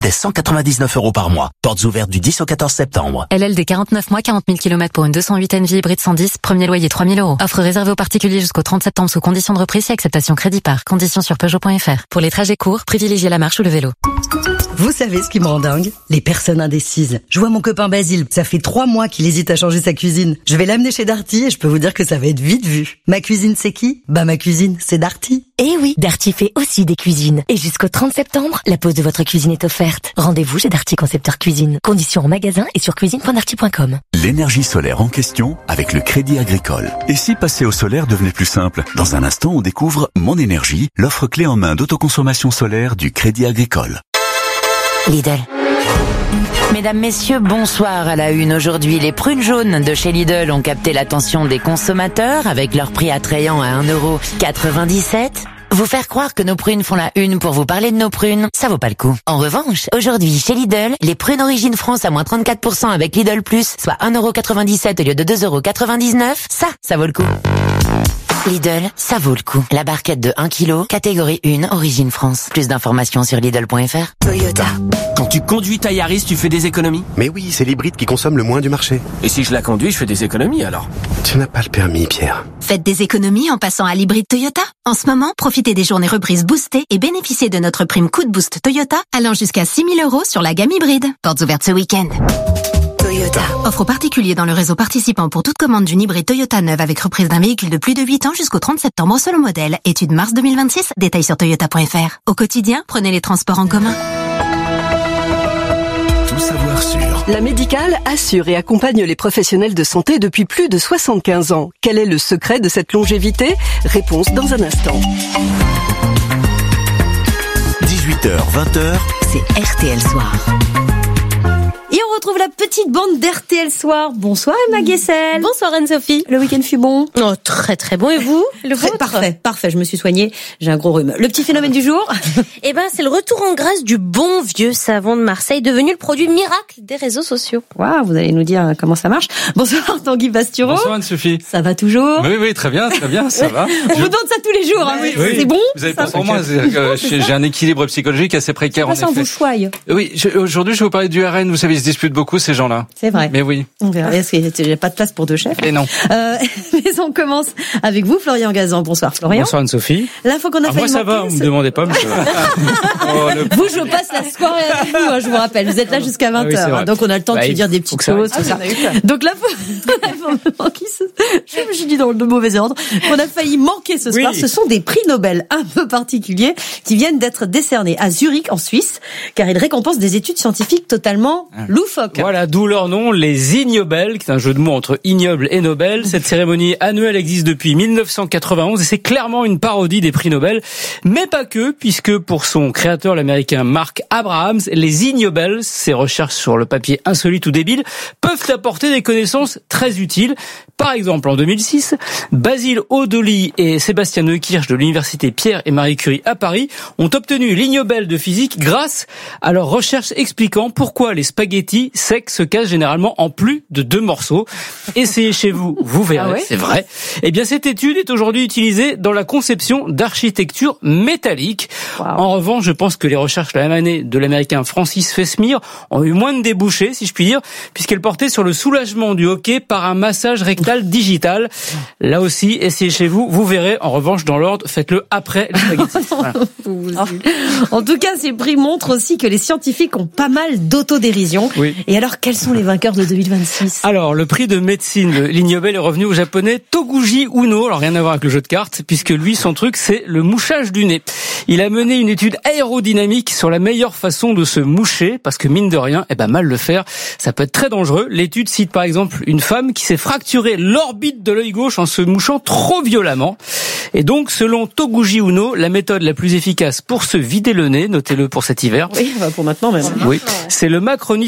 dès 199 € par mois. Portes ouvertes du 10 au 14 septembre. LLD 49 mois, 40 000 km pour une 208 NV hybride 110, premier loyer 3 000 €. Offre réservée aux particuliers jusqu'au 30 septembre sous conditions de reprise et acceptation crédit par. Conditions sur Peugeot.fr. Pour les trajets courts, privilégiez la marche ou le vélo. Vous savez ce qui me rend dingue? Les personnes indécises. Je vois mon copain Basile, ça fait 3 mois qu'il hésite à changer sa cuisine. Je vais l'amener chez Darty et je peux vous dire que ça va être vite vu. Ma cuisine c'est qui? Ma cuisine c'est Darty. Eh oui, Darty fait aussi des cuisines. Et jusqu'au 30 septembre, la pose de votre cuisine est offerte. Rendez-vous chez Darty Concepteur Cuisine. Conditions en magasin et sur cuisine.darty.com. L'énergie solaire en question avec le Crédit Agricole. Et si passer au solaire devenait plus simple? Dans un instant, on découvre Mon Énergie, l'offre clé en main d'autoconsommation solaire du Crédit Agricole. Lidl. Mesdames, messieurs, bonsoir à la une. Aujourd'hui, les prunes jaunes de chez Lidl ont capté l'attention des consommateurs avec leur prix attrayant à 1,97 €. Vous faire croire que nos prunes font la une pour vous parler de nos prunes, ça vaut pas le coup. En revanche, aujourd'hui, chez Lidl, les prunes Origine France à moins 34% avec Lidl Plus, soit 1,97 € au lieu de 2,99 €, ça vaut le coup. Lidl, ça vaut le coup. La barquette de 1 kg, catégorie 1, Origine France. Plus d'informations sur Lidl.fr. Toyota. Quand tu conduis ta Yaris, tu fais des économies? Mais oui, c'est l'hybride qui consomme le moins du marché. Et si je la conduis, je fais des économies alors? Tu n'as pas le permis, Pierre. Faites des économies en passant à l'hybride Toyota. En ce moment, profitez des journées reprises boostées et bénéficiez de notre prime coup de boost Toyota allant jusqu'à 6 000 € sur la gamme hybride. Portes ouvertes ce week-end. Toyota. Offre aux particuliers dans le réseau participant pour toute commande d'une hybride Toyota neuve avec reprise d'un véhicule de plus de 8 ans jusqu'au 30 septembre selon modèle. Étude mars 2026, détails sur toyota.fr. Au quotidien, prenez les transports en commun. Tout savoir sur. La Médicale assure et accompagne les professionnels de santé depuis plus de 75 ans. Quel est le secret de cette longévité? Réponse dans un instant. 18h, 20h. C'est RTL Soir. Et on retrouve la petite bande d'RTL Soir. Bonsoir Emma Guessel. Bonsoir Anne-Sophie. Le week-end fut bon? Oh, très très bon. Et vous? Le vôtre? Parfait. Je me suis soignée. J'ai un gros rhume. Le petit phénomène du jour? Eh ben, c'est le retour en grâce du bon vieux savon de Marseille, devenu le produit miracle des réseaux sociaux. Waouh, vous allez nous dire comment ça marche. Bonsoir Tanguy Bastureau. Bonsoir Anne-Sophie. Ça va toujours? Oui, très bien, ça va. On vous demande ça tous les jours, hein. Oui. C'est bon? Vous avez pensé pour moi, j'ai un équilibre psychologique assez précaire en effet. Ça vous choye. Oui, aujourd'hui je vais vous parler du RN. Vous savez, ils se disputent beaucoup ces gens-là. C'est vrai. Mais oui. On verra. Parce qu'il n'y a pas de place pour deux chefs. Et non. Mais on commence avec vous, Florian Gazan. Bonsoir Florian. Bonsoir Anne-Sophie. L'info qu'on a failli moi ça va, vous me demandez pas. Mais Vous, je passe la soirée avec vous, hein, je vous rappelle. Vous êtes là jusqu'à 20h. Oui, donc on a le temps de se dire des petites choses, tout ça. Donc l'info je dis dans le mauvais ordre, qu'on a failli manquer ce soir, ce sont des prix Nobel un peu particuliers qui viennent d'être décernés à Zurich en Suisse, car ils récompensent des études scientifiques totalement loufoques. Voilà, d'où leur nom, les Ignobel, qui est un jeu de mots entre ignoble et Nobel. Cette cérémonie annuelle existe depuis 1991 et c'est clairement une parodie des prix Nobel, mais pas que, puisque pour son créateur, l'américain Mark Abrahams, les Ignobel, ces recherches sur le papier insolite ou débile, peuvent apporter des connaissances très utiles. Par exemple, en 2006, Basile Odoli et Sébastien Neukirch de l'université Pierre et Marie Curie à Paris ont obtenu l'Ignobel de physique grâce à leurs recherches expliquant pourquoi les spaghettis secs se cassent généralement en plus de 2 morceaux. Essayez chez vous, vous verrez, c'est vrai. Eh bien, cette étude est aujourd'hui utilisée dans la conception d'architecture métallique. Wow. En revanche, je pense que les recherches la même année de l'américain Francis Fesmire ont eu moins de débouchés, si je puis dire, puisqu'elles portaient sur le soulagement du hoquet par un massage rectal digital. Là aussi, essayez chez vous, vous verrez. En revanche, dans l'ordre, faites-le après les spaghettis. Voilà. En tout cas, ces prix montrent aussi que les scientifiques ont pas mal d'autodérision. Oui. Et alors, quels sont les vainqueurs de 2026? Alors, le prix de médecine de l'Ignobel est revenu au japonais Toguji Uno. Alors, rien à voir avec le jeu de cartes, puisque lui, son truc, c'est le mouchage du nez. Il a mené une étude aérodynamique sur la meilleure façon de se moucher, parce que mine de rien, mal le faire, ça peut être très dangereux. L'étude cite par exemple une femme qui s'est fracturée l'orbite de l'œil gauche en se mouchant trop violemment. Et donc, selon Toguji Uno, la méthode la plus efficace pour se vider le nez, notez-le pour cet hiver. Oui, pour maintenant même. Oui, c'est le macronisme nasal.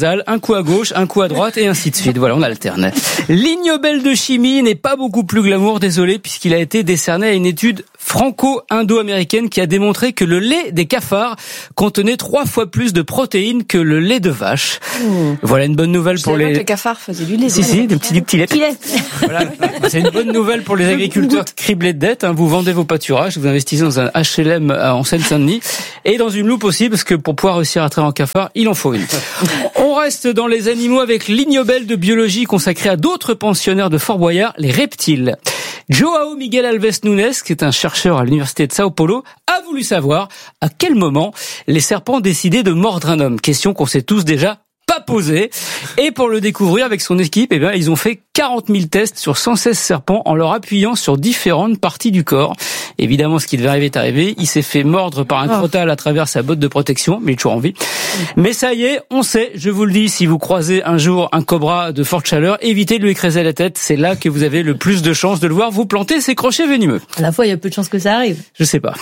nasal, un coup à gauche, un coup à droite et ainsi de suite. Voilà, on alterne. L'Ignobel de chimie n'est pas beaucoup plus glamour, désolé, puisqu'il a été décerné à une étude franco-indo-américaine qui a démontré que le lait des cafards contenait 3 fois plus de protéines que le lait de vache. Voilà une bonne nouvelle pour les... Les cafards faisaient du lait. Si, des petits laits. Voilà. C'est une bonne nouvelle pour les agriculteurs criblés de dettes. Vous vendez vos pâturages, vous investissez dans un HLM en Seine-Saint-Denis et dans une loupe aussi, parce que pour pouvoir réussir à traire en cafard, il en faut une. On reste dans les animaux avec l'Ignobel de biologie consacré à d'autres pensionnaires de Fort Boyard, les reptiles. Joao Miguel Alves Nunes, qui est un chercheur à l'université de Sao Paulo, a voulu savoir à quel moment les serpents décidaient de mordre un homme. Question qu'on s'est tous déjà pas posée. Et pour le découvrir avec son équipe, ils ont fait 40 000 tests sur 116 serpents en leur appuyant sur différentes parties du corps. Évidemment, ce qui devait arriver est arrivé. Il s'est fait mordre par un crotale à travers sa botte de protection, mais il est toujours en vie. Mais ça y est, on sait, je vous le dis, si vous croisez un jour un cobra de forte chaleur, évitez de lui écraser la tête. C'est là que vous avez le plus de chances de le voir vous planter ses crochets venimeux. À la fois, il y a peu de chances que ça arrive. Je sais pas.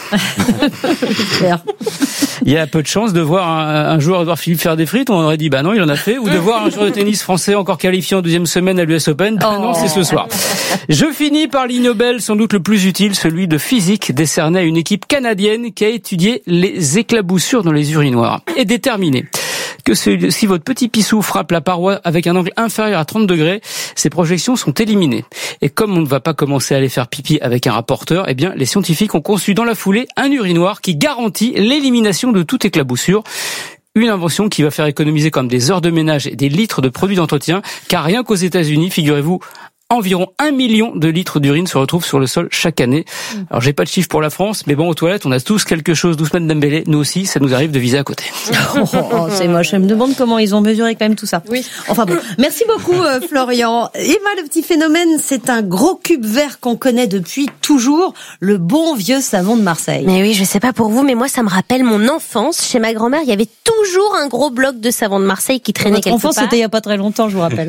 Il y a peu de chances de voir un joueur Edouard Philippe faire des frites. On aurait dit, bah non, il en a fait. Ou de voir un joueur de tennis français encore qualifié en 12e semaine à l'US Open. Bah non, c'est ce soir. Je finis par l'Ignobel, sans doute le plus utile, celui de physique, décerné à une équipe canadienne qui a étudié les éclaboussures dans les urinoirs. Et déterminé que si votre petit pissou frappe la paroi avec un angle inférieur à 30 degrés, ces projections sont éliminées. Et comme on ne va pas commencer à aller faire pipi avec un rapporteur, les scientifiques ont conçu dans la foulée un urinoir qui garantit l'élimination de toute éclaboussure. Une invention qui va faire économiser comme des heures de ménage et des litres de produits d'entretien, car rien qu'aux États-Unis, figurez-vous, environ 1 million de litres d'urine se retrouvent sur le sol chaque année. Alors j'ai pas de chiffre pour la France, mais bon, aux toilettes, on a tous quelque chose. Ousmane Dembélé, nous aussi, ça nous arrive de viser à côté. C'est moche. Je me demande comment ils ont mesuré quand même tout ça. Oui. Enfin bon. Merci beaucoup, Florian. Emma, le petit phénomène, c'est un gros cube vert qu'on connaît depuis toujours, le bon vieux savon de Marseille. Mais oui, je sais pas pour vous, mais moi, ça me rappelle mon enfance. Chez ma grand-mère, il y avait toujours un gros bloc de savon de Marseille qui traînait quelque part. Votre enfance, c'était il y a pas très longtemps, je vous rappelle.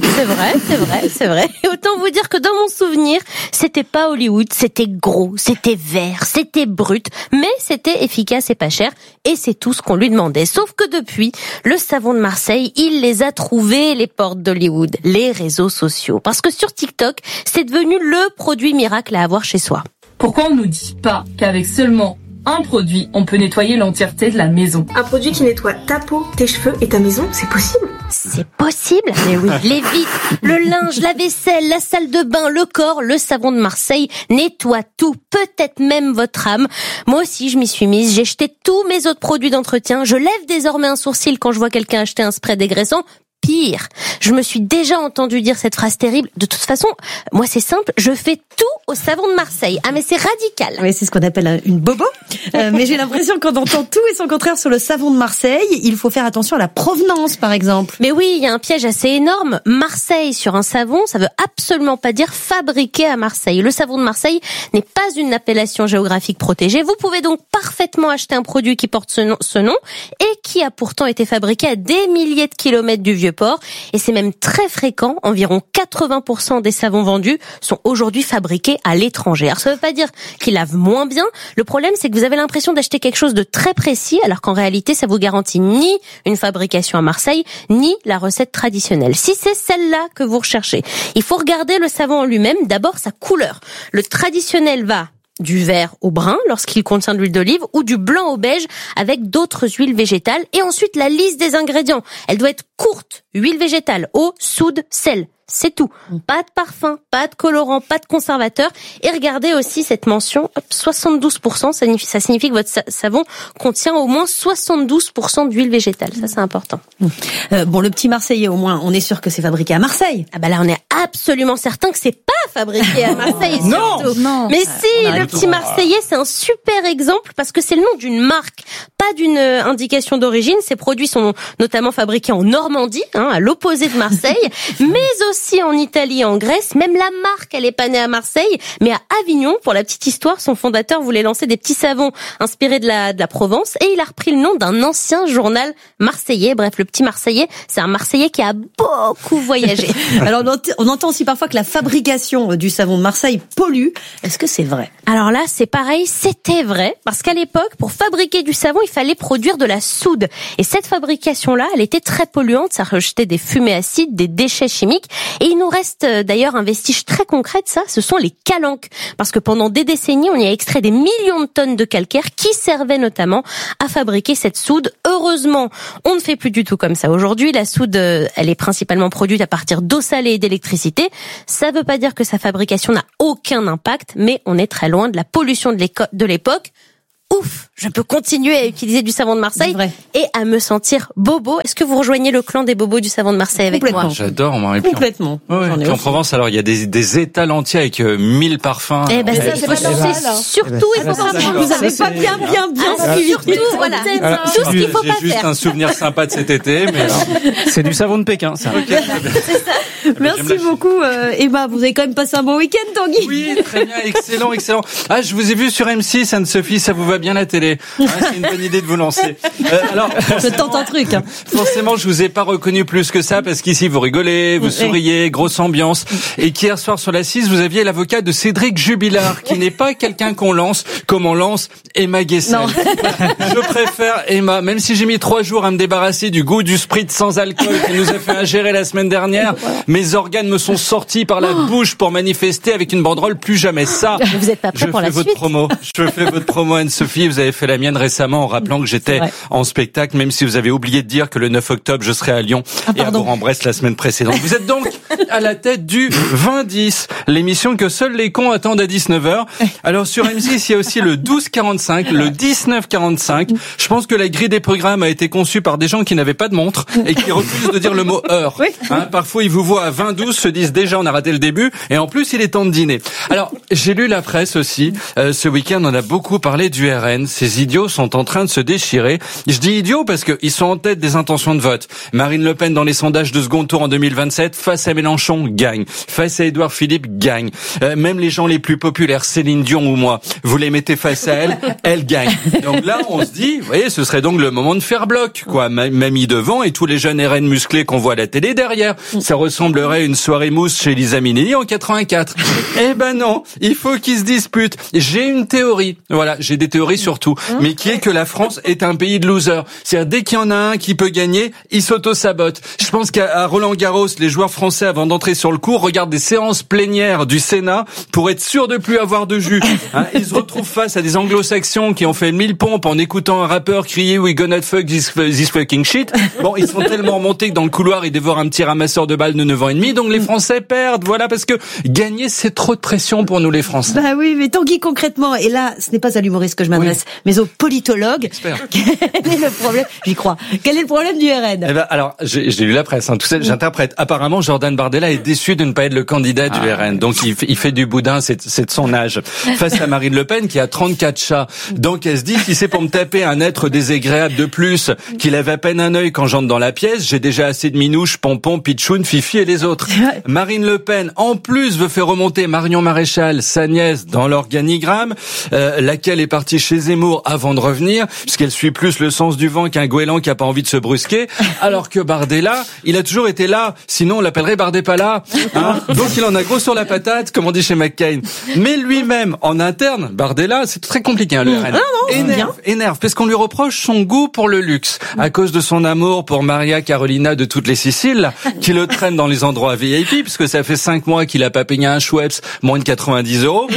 C'est vrai. Et autant vous dire que dans mon souvenir, c'était pas Hollywood, c'était gros, c'était vert, c'était brut, mais c'était efficace et pas cher, et c'est tout ce qu'on lui demandait. Sauf que depuis, le savon de Marseille, il les a trouvés, les portes d'Hollywood, les réseaux sociaux. Parce que sur TikTok, c'est devenu le produit miracle à avoir chez soi. Pourquoi on nous dit pas qu'avec seulement un produit, on peut nettoyer l'entièreté de la maison? Un produit qui nettoie ta peau, tes cheveux et ta maison, c'est possible? C'est possible? Mais oui. Les vitres, le linge, la vaisselle, la salle de bain, le corps, le savon de Marseille nettoie tout, peut-être même votre âme. Moi aussi, je m'y suis mise. J'ai jeté tous mes autres produits d'entretien. Je lève désormais un sourcil quand je vois quelqu'un acheter un spray dégraissant. Pire, je me suis déjà entendu dire cette phrase terrible. De toute façon, moi c'est simple, je fais tout au savon de Marseille. Ah mais c'est radical. Oui, c'est ce qu'on appelle une bobo. Mais j'ai l'impression qu'on entend tout et son contraire sur le savon de Marseille. Il faut faire attention à la provenance, par exemple. Mais oui, il y a un piège assez énorme. Marseille sur un savon, ça veut absolument pas dire fabriqué à Marseille. Le savon de Marseille n'est pas une appellation géographique protégée. Vous pouvez donc parfaitement acheter un produit qui porte ce nom et qui a pourtant été fabriqué à des milliers de kilomètres du Vieux-Port. Et c'est même très fréquent, environ 80% des savons vendus sont aujourd'hui fabriqués à l'étranger. Alors ça veut pas dire qu'ils lavent moins bien, le problème c'est que vous avez l'impression d'acheter quelque chose de très précis, alors qu'en réalité ça vous garantit ni une fabrication à Marseille, ni la recette traditionnelle. Si c'est celle-là que vous recherchez, il faut regarder le savon en lui-même, d'abord sa couleur. Le traditionnel va du vert au brun lorsqu'il contient de l'huile d'olive ou du blanc au beige avec d'autres huiles végétales. Et ensuite, la liste des ingrédients. Elle doit être courte. Huile végétale, eau, soude, sel. C'est tout. Pas de parfum, pas de colorant, pas de conservateur. Et regardez aussi cette mention, 72%, ça signifie que votre savon contient au moins 72% d'huile végétale. Ça, c'est important. Bon, le petit Marseillais, au moins, on est sûr que c'est fabriqué à Marseille. Ah bah là, on est absolument certain que c'est pas fabriqué à Marseille, surtout. Non. Mais si, le petit Marseillais, c'est un super exemple parce que c'est le nom d'une marque, pas d'une indication d'origine. Ces produits sont notamment fabriqués en Normandie, à l'opposé de Marseille, mais aussi en Italie et en Grèce. Même la marque, elle est pas née à Marseille, mais à Avignon. Pour la petite histoire, son fondateur voulait lancer des petits savons inspirés de la Provence et il a repris le nom d'un ancien journal marseillais. Bref, le petit Marseillais, c'est un Marseillais qui a beaucoup voyagé. Alors, on entend aussi parfois que la fabrication du savon de Marseille pollue. Est-ce que c'est vrai? Alors là, c'est pareil, c'était vrai, parce qu'à l'époque, pour fabriquer du savon, il fallait produire de la soude. Et cette fabrication-là, elle était très polluante, ça rejetait des fumées acides, des déchets chimiques. Et il nous reste d'ailleurs un vestige très concret de ça, ce sont les calanques. Parce que pendant des décennies, on y a extrait des millions de tonnes de calcaire qui servaient notamment à fabriquer cette soude. Heureusement, on ne fait plus du tout comme ça aujourd'hui. La soude, elle est principalement produite à partir d'eau salée et d'électricité. Ça ne veut pas dire que sa fabrication n'a aucun impact, mais on est très loin de la pollution de l'époque. Ouf, je peux continuer à utiliser du savon de Marseille et à me sentir bobo. Est-ce que vous rejoignez le clan des bobos du savon de Marseille avec moi? J'adore, moi. Complètement. Ouais. En Provence, alors, il y a des étals entiers avec 1000 parfums. Eh ben, ça, c'est pas surtout, il faut pas vous avez pas bien suivi. Surtout, voilà. Tout ce qu'il faut pas faire. J'ai juste un souvenir sympa de cet été, mais c'est du savon de Pékin, ça. Okay. C'est ça. Merci beaucoup, Emma. Vous avez quand même passé un bon week-end, Tanguy? Oui, très bien, excellent. Ah, je vous ai vu sur M6, Anne-Sophie, ça vous va bien la télé. C'est une bonne idée de vous lancer. Alors, je tente un truc. Forcément, je vous ai pas reconnu plus que ça parce qu'ici vous rigolez, vous souriez, grosse ambiance. Et qu'hier soir sur la 6, vous aviez l'avocat de Cédric Jubilard, qui n'est pas quelqu'un qu'on lance comme on lance Emma Guessel. Je préfère Emma, même si j'ai mis 3 jours à me débarrasser du goût du sprit sans alcool qui nous a fait ingérer la semaine dernière. Mes organes me sont sortis par la bouche pour manifester avec une banderole plus jamais ça. Vous êtes pas prêt pour la suite. Je fais votre promo, Anne-Sophie. Vous avez fait la mienne récemment en rappelant que j'étais en spectacle, même si vous avez oublié de dire que le 9 octobre, je serai à Lyon et à Bourg-en-Bresse la semaine précédente. Vous êtes donc à la tête du 20-10, l'émission que seuls les cons attendent à 19h. Alors sur M6, il y a aussi le 12-45, le 19-45. Je pense que la grille des programmes a été conçue par des gens qui n'avaient pas de montre et qui refusent de dire le mot heure. Parfois, ils vous voient à 20-12, se disent déjà on a raté le début et en plus, il est temps de dîner. Alors, j'ai lu la presse aussi. Ce week-end, on a beaucoup parlé du RN. Ces idiots sont en train de se déchirer. Je dis idiots parce qu'ils sont en tête des intentions de vote. Marine Le Pen dans les sondages de second tour en 2027, face à Mélenchon, gagne. Face à Édouard Philippe, gagne. Même les gens les plus populaires, Céline Dion ou moi, vous les mettez face à elle, elle gagne. Donc là, on se dit, vous voyez, ce serait donc le moment de faire bloc, quoi. Mamie devant et tous les jeunes RN musclés qu'on voit à la télé derrière. Ça ressemblerait à une soirée mousse chez Lisa Minnelli en 84. Eh ben non, il faut qu'ils se disputent. J'ai une théorie. Voilà, j'ai des théories sur tout, mais qui est que la France est un pays de losers. C'est-à-dire, dès qu'il y en a un qui peut gagner, il s'auto-sabote. Je pense qu'à Roland-Garros, les joueurs français, avant d'entrer sur le court, regardent des séances plénières du Sénat pour être sûrs de plus avoir de jus. Ils se retrouvent face à des anglo-saxons qui ont fait 1000 pompes en écoutant un rappeur crier « We gonna fuck this fucking shit ». Bon, ils sont tellement remontés que dans le couloir, ils dévorent un petit ramasseur de balles de 9 ans et demi, donc les Français perdent. Voilà, parce que gagner, c'est trop de pression pour nous les Français. Bah oui, mais Tanguy, concrètement, et là, ce n'est pas à l'humoriste que je m'adresse, mais au politologue. Quel est le problème? J'y crois. Quel est le problème du RN? Eh ben, alors, j'ai lu la presse, tout ça, j'interprète. Apparemment, Jordan Bardella est déçu de ne pas être le candidat du RN. Donc, il fait du boudin, c'est de son âge. Face à Marine Le Pen, qui a 34 chats. Donc, elle se dit, si c'est pour me taper un être désagréable de plus, qui lève à peine un œil quand j'entre dans la pièce, j'ai déjà assez de minouches, pompons, pitchoun, fifi et les autres. Marine Le Pen, en plus, veut faire remonter Marion Maréchal, sa nièce, dans l'organigramme, laquelle est partie chez Zemmour avant de revenir, puisqu'elle suit plus le sens du vent qu'un goéland qui a pas envie de se brusquer, alors que Bardella, il a toujours été là, sinon on l'appellerait Bardépala. Donc il en a gros sur la patate, comme on dit chez McCain. Mais lui-même, en interne, Bardella, c'est très compliqué, le RN. Énerve, parce qu'on lui reproche son goût pour le luxe, à cause de son amour pour Maria Carolina de toutes les Siciles, qui le traîne dans les endroits VIP, puisque ça fait 5 mois qu'il a pas payé un Schweppes moins de 90 €.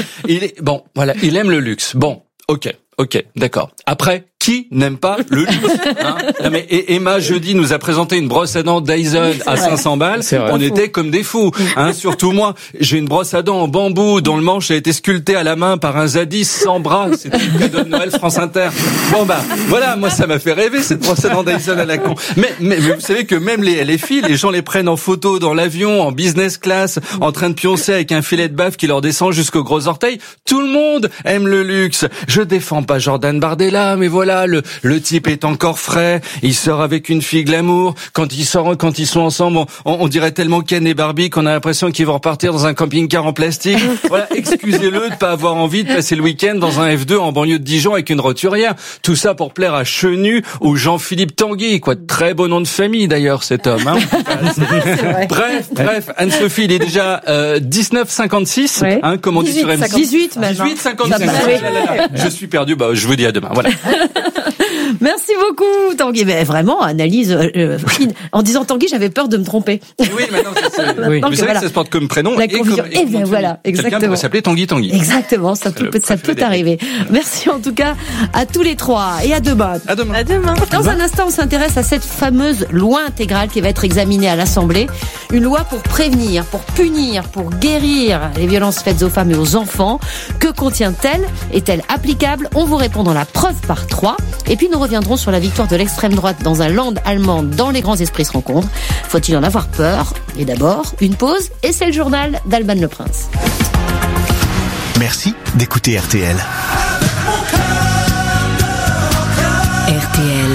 Il aime le luxe. Bon, ok, d'accord. Après, qui n'aime pas le luxe, Non, mais Emma jeudi nous a présenté une brosse à dents Dyson à 500 balles. On était comme des fous, surtout moi. J'ai une brosse à dents en bambou dont le manche a été sculpté à la main par un zadis sans bras. C'était le cadeau de Noël France Inter. Bon voilà, moi ça m'a fait rêver cette brosse à dents Dyson à la con. Mais vous savez que même les filles, les gens les prennent en photo dans l'avion, en business class, en train de pioncer avec un filet de baffe qui leur descend jusqu'aux gros orteils. Tout le monde aime le luxe. Je défends pas Jordan Bardella, mais voilà, le type est encore frais, il sort avec une fille glamour, quand ils sont ensemble, on dirait tellement Ken et Barbie qu'on a l'impression qu'ils vont repartir dans un camping-car en plastique. Voilà, excusez-le de pas avoir envie de passer le week-end dans un F2 en banlieue de Dijon avec une roturière. Tout ça pour plaire à Chenu ou Jean-Philippe Tanguy, quoi. Très beau nom de famille d'ailleurs cet homme, Bref, Anne-Sophie, il est déjà 19h56. Ouais. Comme on dit sur M6. 18 maintenant. 18h56. Je suis perdu. Je vous dis à demain. Voilà. Merci beaucoup, Tanguy. Mais vraiment, analyse fine. En disant Tanguy, j'avais peur de me tromper. Oui, maintenant, c'est vrai que ça se porte comme prénom. La confusion. Et bien voilà, exactement. Quelqu'un pourrait s'appeler Tanguy. Exactement, ça peut arriver. Merci en tout cas à tous les trois et à demain. À demain. Dans un instant, on s'intéresse à cette fameuse loi intégrale qui va être examinée à l'Assemblée. Une loi pour prévenir, pour punir, pour guérir les violences faites aux femmes et aux enfants. Que contient-elle? Est-elle applicable? On vous répond dans la preuve par 3. Et puis nous reviendrons sur la victoire de l'extrême droite dans un land allemand dans Les Grands Esprits se rencontrent. Faut-il en avoir peur? Et d'abord, une pause, et c'est le journal d'Alban Le Prince. Merci d'écouter RTL. RTL.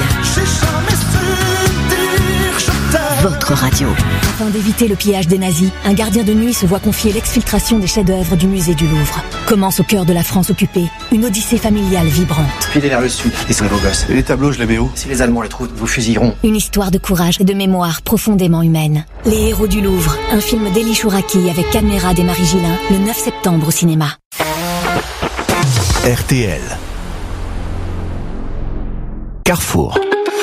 Votre radio. Afin d'éviter le pillage des nazis, un gardien de nuit se voit confier l'exfiltration des chefs-d'œuvre du musée du Louvre. Commence au cœur de la France occupée, une odyssée familiale vibrante. Filez vers le sud, ils sont beaux gosses. Et les tableaux, je les mets où? Si les Allemands les trouvent, vous fusilleront. Une histoire de courage et de mémoire profondément humaine. Les héros du Louvre, un film d'Élie Chouraki avec Cadmerade et Marie Gillin, le 9 septembre au cinéma. RTL. Carrefour.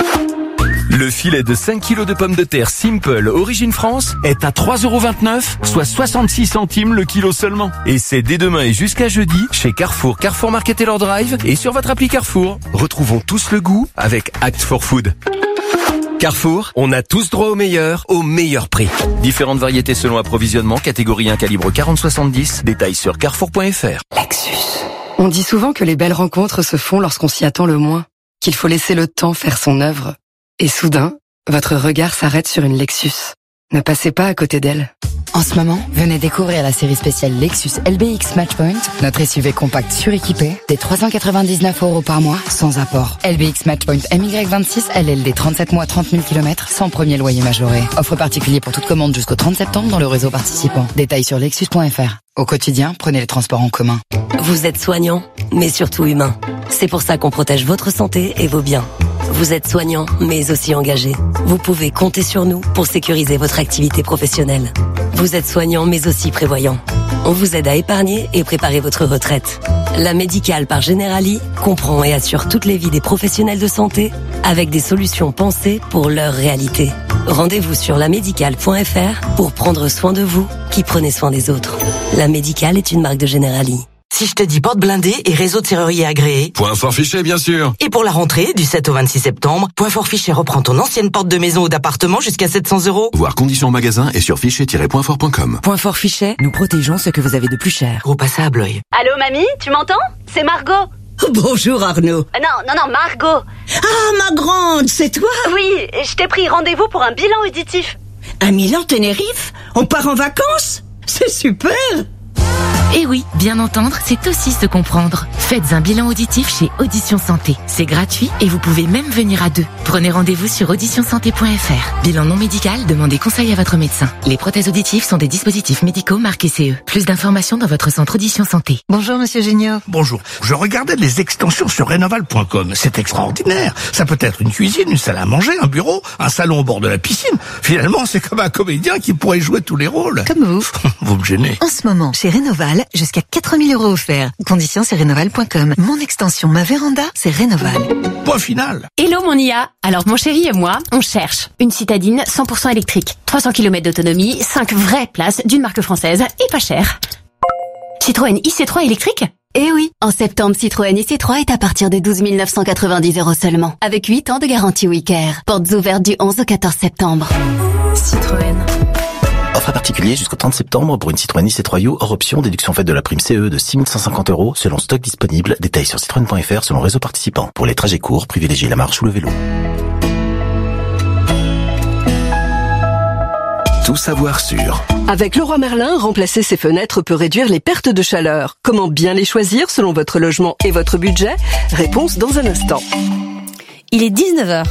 Le filet de 5 kg de pommes de terre Simple Origine France est à 3,29 €, soit 66 centimes le kilo seulement. Et c'est dès demain et jusqu'à jeudi chez Carrefour, Carrefour Market Taylor Drive et sur votre appli Carrefour. Retrouvons tous le goût avec Act for Food. Carrefour, on a tous droit au meilleur prix. Différentes variétés selon approvisionnement, catégorie 1 calibre 40-70, détails sur carrefour.fr. Lexus. On dit souvent que les belles rencontres se font lorsqu'on s'y attend le moins, qu'il faut laisser le temps faire son œuvre. Et soudain, votre regard s'arrête sur une Lexus. Ne passez pas à côté d'elle. En ce moment, venez découvrir la série spéciale Lexus LBX Matchpoint, notre SUV compact suréquipé, des 399 € par mois, sans apport. LBX Matchpoint MY26 LLD 37 mois 30 000 km, sans premier loyer majoré. Offre particulier pour toute commande jusqu'au 30 septembre dans le réseau participant. Détails sur lexus.fr. Au quotidien, prenez les transports en commun. Vous êtes soignant, mais surtout humain. C'est pour ça qu'on protège votre santé et vos biens. Vous êtes soignant, mais aussi engagé. Vous pouvez compter sur nous pour sécuriser votre activité professionnelle. Vous êtes soignant, mais aussi prévoyant. On vous aide à épargner et préparer votre retraite. La Médicale par Generali comprend et assure toutes les vies des professionnels de santé avec des solutions pensées pour leur réalité. Rendez-vous sur lamédicale.fr pour prendre soin de vous qui prenez soin des autres. La Médicale est une marque de Generali. Si je te dis porte blindée et réseau de serrurier agréé. Point fort fichet, bien sûr. Et pour la rentrée, du 7 au 26 septembre, Point fort fichet reprend ton ancienne porte de maison ou d'appartement jusqu'à 700 €. Voir conditions en magasin et sur fichet-pointfort.com. Point fort fichet, nous protégeons ce que vous avez de plus cher. Gros passe à Abloy. Allô, mamie, tu m'entends? C'est Margot. Bonjour Arnaud. Non, Margot. Ah, ma grande, c'est toi? Oui, je t'ai pris rendez-vous pour un bilan auditif. À Milan-Tenerife? On part en vacances? C'est super! Et oui, bien entendre, c'est aussi se comprendre. Faites un bilan auditif chez Audition Santé. C'est gratuit et vous pouvez même venir à deux. Prenez rendez-vous sur auditionsanté.fr. Bilan non médical, demandez conseil à votre médecin. Les prothèses auditives sont des dispositifs médicaux marqués CE. Plus d'informations dans votre centre Audition Santé. Bonjour Monsieur Géniaud. Bonjour. Je regardais les extensions sur Rénoval.com. C'est extraordinaire. Ça peut être une cuisine, une salle à manger, un bureau, un salon au bord de la piscine. Finalement, c'est comme un comédien qui pourrait jouer tous les rôles. Comme vous. Vous me gênez. En ce moment, chez Rénoval, jusqu'à 4 000 € offerts. Conditions c'est Rénoval.com. Mon extension, ma véranda, c'est Rénoval. Point final. Hello mon IA. Alors mon chéri et moi, on cherche une citadine 100% électrique, 300 km d'autonomie, 5 vraies places d'une marque française et pas cher. Citroën IC3 électrique? Eh oui, en septembre, Citroën IC3 est à partir de 12 990 € seulement, avec 8 ans de garantie WeCare. Portes ouvertes du 11 au 14 septembre. Citroën. Offre à particulier jusqu'au 30 septembre pour une Citroën IC3U hors option, déduction faite de la prime CE de 6 150 € selon stock disponible. Détails sur citroën.fr selon réseau participant. Pour les trajets courts, privilégiez la marche ou le vélo. Tout savoir sur. Avec Leroy Merlin, remplacer ses fenêtres peut réduire les pertes de chaleur. Comment bien les choisir selon votre logement et votre budget? Réponse dans un instant. Il est 19h.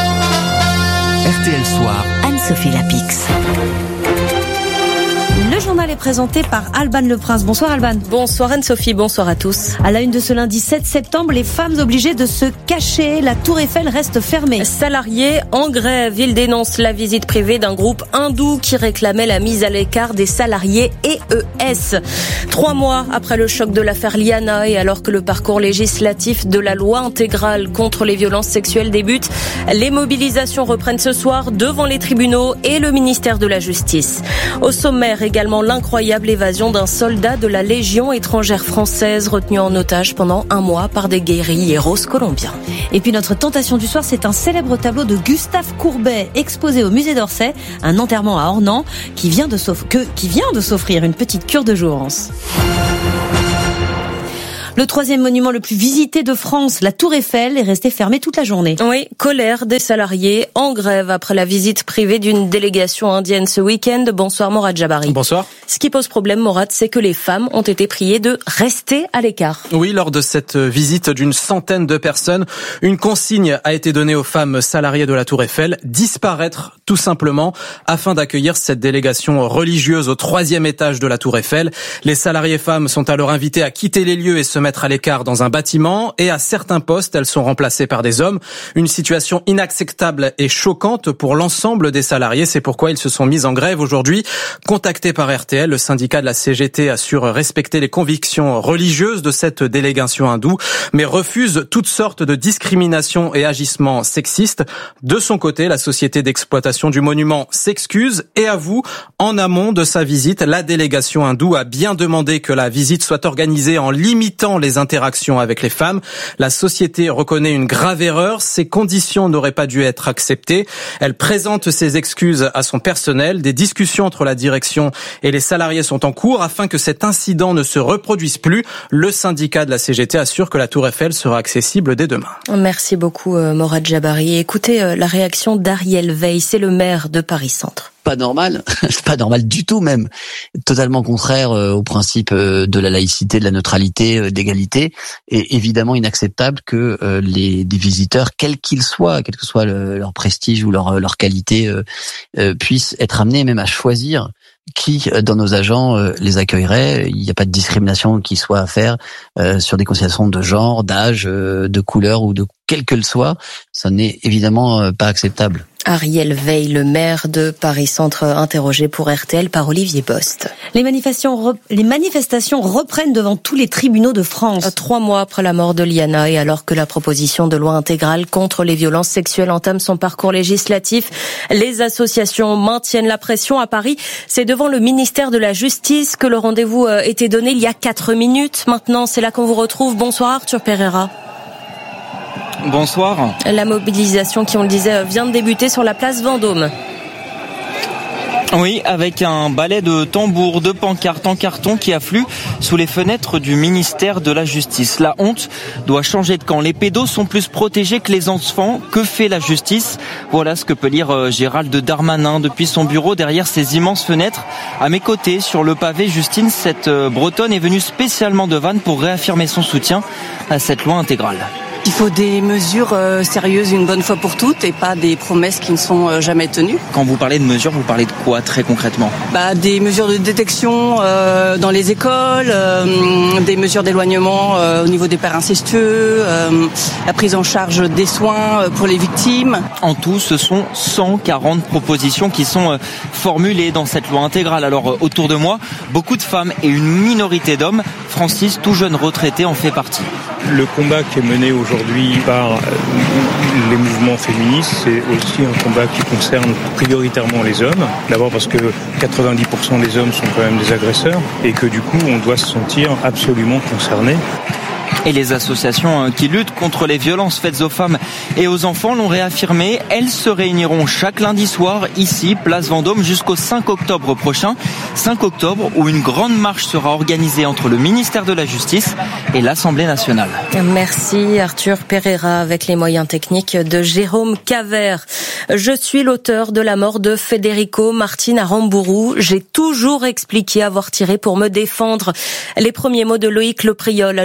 RTL Soir. Anne-Sophie Lapix. Le journal journal est présenté par Alban Le Prince. Bonsoir Alban. Bonsoir Anne-Sophie, bonsoir à tous. À la une de ce lundi 7 septembre, les femmes obligées de se cacher. La Tour Eiffel reste fermée. Salariés en grève, ils dénoncent la visite privée d'un groupe hindou qui réclamait la mise à l'écart des salariés EES. 3 mois après le choc de l'affaire Liana et alors que le parcours législatif de la loi intégrale contre les violences sexuelles débute, les mobilisations reprennent ce soir devant les tribunaux et le ministère de la Justice. Au sommaire également l'incroyable évasion d'un soldat de la Légion étrangère française retenu en otage pendant 1 mois par des guérilleros colombiens. Et puis notre tentation du soir, c'est un célèbre tableau de Gustave Courbet exposé au musée d'Orsay, un enterrement à Ornans qui vient de s'offrir une petite cure de jouvence. Le 3e monument le plus visité de France, la Tour Eiffel, est resté fermé toute la journée. Oui, colère des salariés en grève après la visite privée d'une délégation indienne ce week-end. Bonsoir Morad Jabari. Bonsoir. Ce qui pose problème, Morad, c'est que les femmes ont été priées de rester à l'écart. Oui, lors de cette visite d'une centaine de personnes, une consigne a été donnée aux femmes salariées de la Tour Eiffel, disparaître tout simplement afin d'accueillir cette délégation religieuse au 3e étage de la Tour Eiffel. Les salariées femmes sont alors invitées à quitter les lieux et se mettre à l'écart dans un bâtiment et à certains postes, elles sont remplacées par des hommes. Une situation inacceptable et choquante pour l'ensemble des salariés. C'est pourquoi ils se sont mis en grève aujourd'hui. Contacté par RTL, le syndicat de la CGT assure respecter les convictions religieuses de cette délégation hindoue, mais refuse toutes sortes de discriminations et agissements sexistes. De son côté, la société d'exploitation du monument s'excuse et avoue, en amont de sa visite, la délégation hindoue a bien demandé que la visite soit organisée en limitant les interactions avec les femmes. La société reconnaît une grave erreur. Ces conditions n'auraient pas dû être acceptées. Elle présente ses excuses à son personnel. Des discussions entre la direction et les salariés sont en cours afin que cet incident ne se reproduise plus. Le syndicat de la CGT assure que la Tour Eiffel sera accessible dès demain. Merci beaucoup Morad Jabari. Écoutez la réaction d'Ariel Veil, c'est le maire de Paris Centre. Pas normal, pas normal du tout même, totalement contraire au principe de la laïcité, de la neutralité, d'égalité, et évidemment inacceptable que des visiteurs, quels qu'ils soient, quel que soit leur prestige ou leur qualité, puissent être amenés même à choisir qui dans nos agents les accueillerait. Il n'y a pas de discrimination qui soit à faire sur des considérations de genre, d'âge, de couleur ou de quel que le soit. Ça n'est évidemment pas acceptable. Ariel Veil, le maire de Paris Centre, interrogé pour RTL par Olivier Bost. Les manifestations reprennent devant tous les tribunaux de France. 3 mois après la mort de Liana et alors que la proposition de loi intégrale contre les violences sexuelles entame son parcours législatif, les associations maintiennent la pression à Paris. C'est devant le ministère de la Justice que le rendez-vous était donné il y a 4 minutes. Maintenant, c'est là qu'on vous retrouve. Bonsoir Arthur Pereira. Bonsoir. La mobilisation qui, on le disait, vient de débuter sur la place Vendôme. Oui, avec un balai de tambours, de pancartes en carton qui affluent sous les fenêtres du ministère de la Justice. La honte doit changer de camp. Les pédos sont plus protégés que les enfants. Que fait la justice ? Voilà ce que peut lire Gérald Darmanin depuis son bureau derrière ces immenses fenêtres. À mes côtés, sur le pavé, Justine, cette Bretonne est venue spécialement de Vannes pour réaffirmer son soutien à cette loi intégrale. Il faut des mesures sérieuses une bonne fois pour toutes et pas des promesses qui ne sont jamais tenues. Quand vous parlez de mesures, vous parlez de quoi très concrètement ? Des mesures de détection dans les écoles, des mesures d'éloignement au niveau des pères incestueux, la prise en charge des soins pour les victimes. En tout, ce sont 140 propositions qui sont formulées dans cette loi intégrale. Alors autour de moi, beaucoup de femmes et une minorité d'hommes. Francis, tout jeune retraité, en fait partie. Le combat qui est mené aujourd'hui par les mouvements féministes, c'est aussi un combat qui concerne prioritairement les hommes. D'abord parce que 90% des hommes sont quand même des agresseurs et que du coup on doit se sentir absolument concerné. Et les associations qui luttent contre les violences faites aux femmes et aux enfants l'ont réaffirmé. Elles se réuniront chaque lundi soir ici, place Vendôme, jusqu'au 5 octobre prochain. 5 octobre où une grande marche sera organisée entre le ministère de la Justice et l'Assemblée nationale. Merci Arthur Pereira avec les moyens techniques de Jérôme Cavert. Je suis l'auteur de la mort de Federico Martin Aramburu. J'ai toujours expliqué avoir tiré pour me défendre. Les premiers mots de Loïc Lepriol à l'ouverture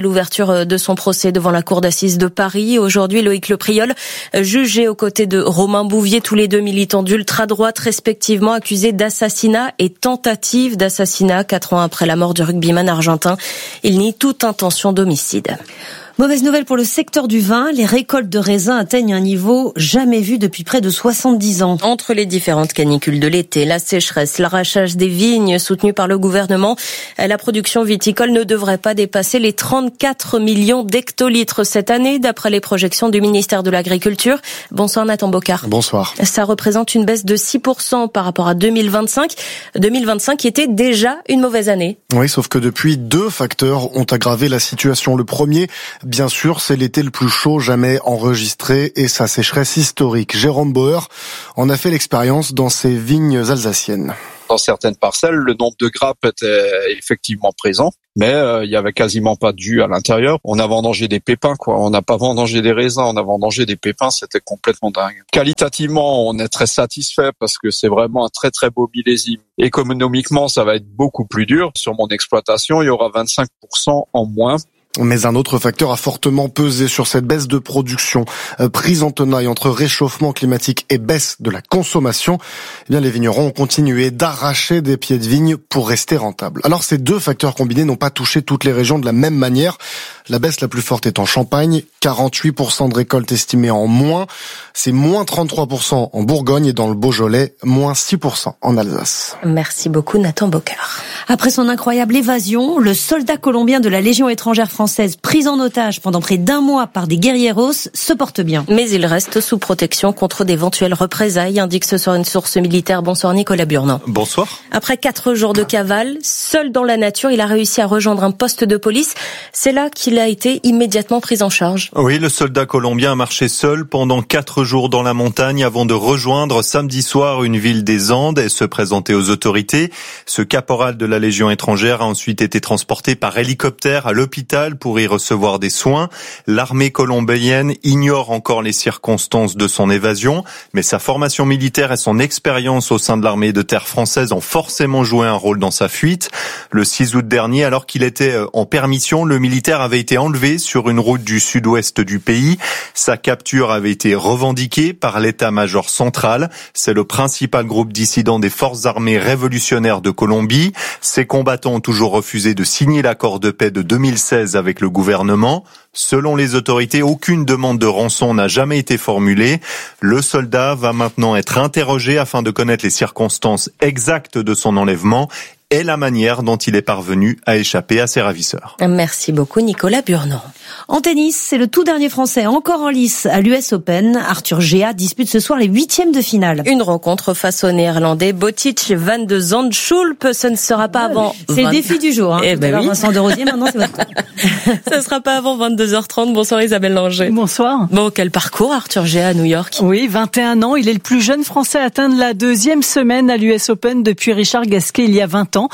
l'ouverture de son procès devant la cour d'assises de Paris. Aujourd'hui, Loïc Lepriol, jugé aux côtés de Romain Bouvier, tous les deux militants d'ultra-droite, respectivement accusés d'assassinat et tentative d'assassinat 4 ans après la mort du rugbyman argentin. Il nie toute intention d'homicide. Mauvaise nouvelle pour le secteur du vin, les récoltes de raisins atteignent un niveau jamais vu depuis près de 70 ans. Entre les différentes canicules de l'été, la sécheresse, l'arrachage des vignes soutenu par le gouvernement, la production viticole ne devrait pas dépasser les 34 millions d'hectolitres cette année, d'après les projections du ministère de l'Agriculture. Bonsoir Nathan Bocard. Bonsoir. Ça représente une baisse de 6% par rapport à 2025. 2025 qui était déjà une mauvaise année. Oui, sauf que depuis, 2 facteurs ont aggravé la situation. Le premier, bien sûr, c'est l'été le plus chaud jamais enregistré et sa sécheresse historique. Jérôme Bauer en a fait l'expérience dans ses vignes alsaciennes. Dans certaines parcelles, le nombre de grappes était effectivement présent, mais il y avait quasiment pas de jus à l'intérieur. On a vendangé des pépins, quoi. On n'a pas vendangé des raisins, on a vendangé des pépins. C'était complètement dingue. Qualitativement, on est très satisfait parce que c'est vraiment un très très beau millésime. Économiquement, ça va être beaucoup plus dur. Sur mon exploitation, il y aura 25% en moins. Mais un autre facteur a fortement pesé sur cette baisse de production. Prise en tenaille entre réchauffement climatique et baisse de la consommation, eh bien les vignerons ont continué d'arracher des pieds de vigne pour rester rentables. Alors ces 2 facteurs combinés n'ont pas touché toutes les régions de la même manière. La baisse la plus forte est en Champagne, 48% de récolte estimée en moins. C'est moins 33% en Bourgogne et dans le Beaujolais, moins 6% en Alsace. Merci beaucoup Nathan Bocard. Après son incroyable évasion, le soldat colombien de la Légion étrangère française pris en otage pendant près d'1 mois par des guerrieros se porte bien. Mais il reste sous protection contre d'éventuelles représailles, indique ce soir une source militaire. Bonsoir Nicolas Burnand. Bonsoir. Après 4 jours de cavale, seul dans la nature, il a réussi à rejoindre un poste de police. C'est là qu'il a été immédiatement pris en charge. Oui, le soldat colombien a marché seul pendant 4 jours dans la montagne avant de rejoindre samedi soir une ville des Andes et se présenter aux autorités. Ce caporal de la Légion étrangère a ensuite été transporté par hélicoptère à l'hôpital pour y recevoir des soins. L'armée colombienne ignore encore les circonstances de son évasion, mais sa formation militaire et son expérience au sein de l'armée de terre française ont forcément joué un rôle dans sa fuite. Le 6 août dernier, alors qu'il était en permission, le militaire avait été enlevé sur une route du sud-ouest du pays. Sa capture avait été revendiquée par l'état-major central. C'est le principal groupe dissident des forces armées révolutionnaires de Colombie. Ces combattants ont toujours refusé de signer l'accord de paix de 2016 avec le gouvernement. Selon les autorités, aucune demande de rançon n'a jamais été formulée. Le soldat va maintenant être interrogé afin de connaître les circonstances exactes de son enlèvement et la manière dont il est parvenu à échapper à ses ravisseurs. Merci beaucoup Nicolas Burnand. En tennis, c'est le tout dernier Français encore en lice à l'US Open. Arthur Géa dispute ce soir les 8e de finale. Une rencontre face au Néerlandais Botic Van de Zandschulp. Ce ne sera pas avant... C'est le défi du jour. Eh ben oui. Vincent de Rosier, maintenant c'est votre tour. Ce ne sera pas avant 22h30. Bonsoir Isabelle Langer. Bonsoir. Bon, quel parcours Arthur Géa à New York. Oui, 21 ans. Il est le plus jeune Français à atteindre la 2e semaine à l'US Open depuis Richard Gasquet il y a 20 ans.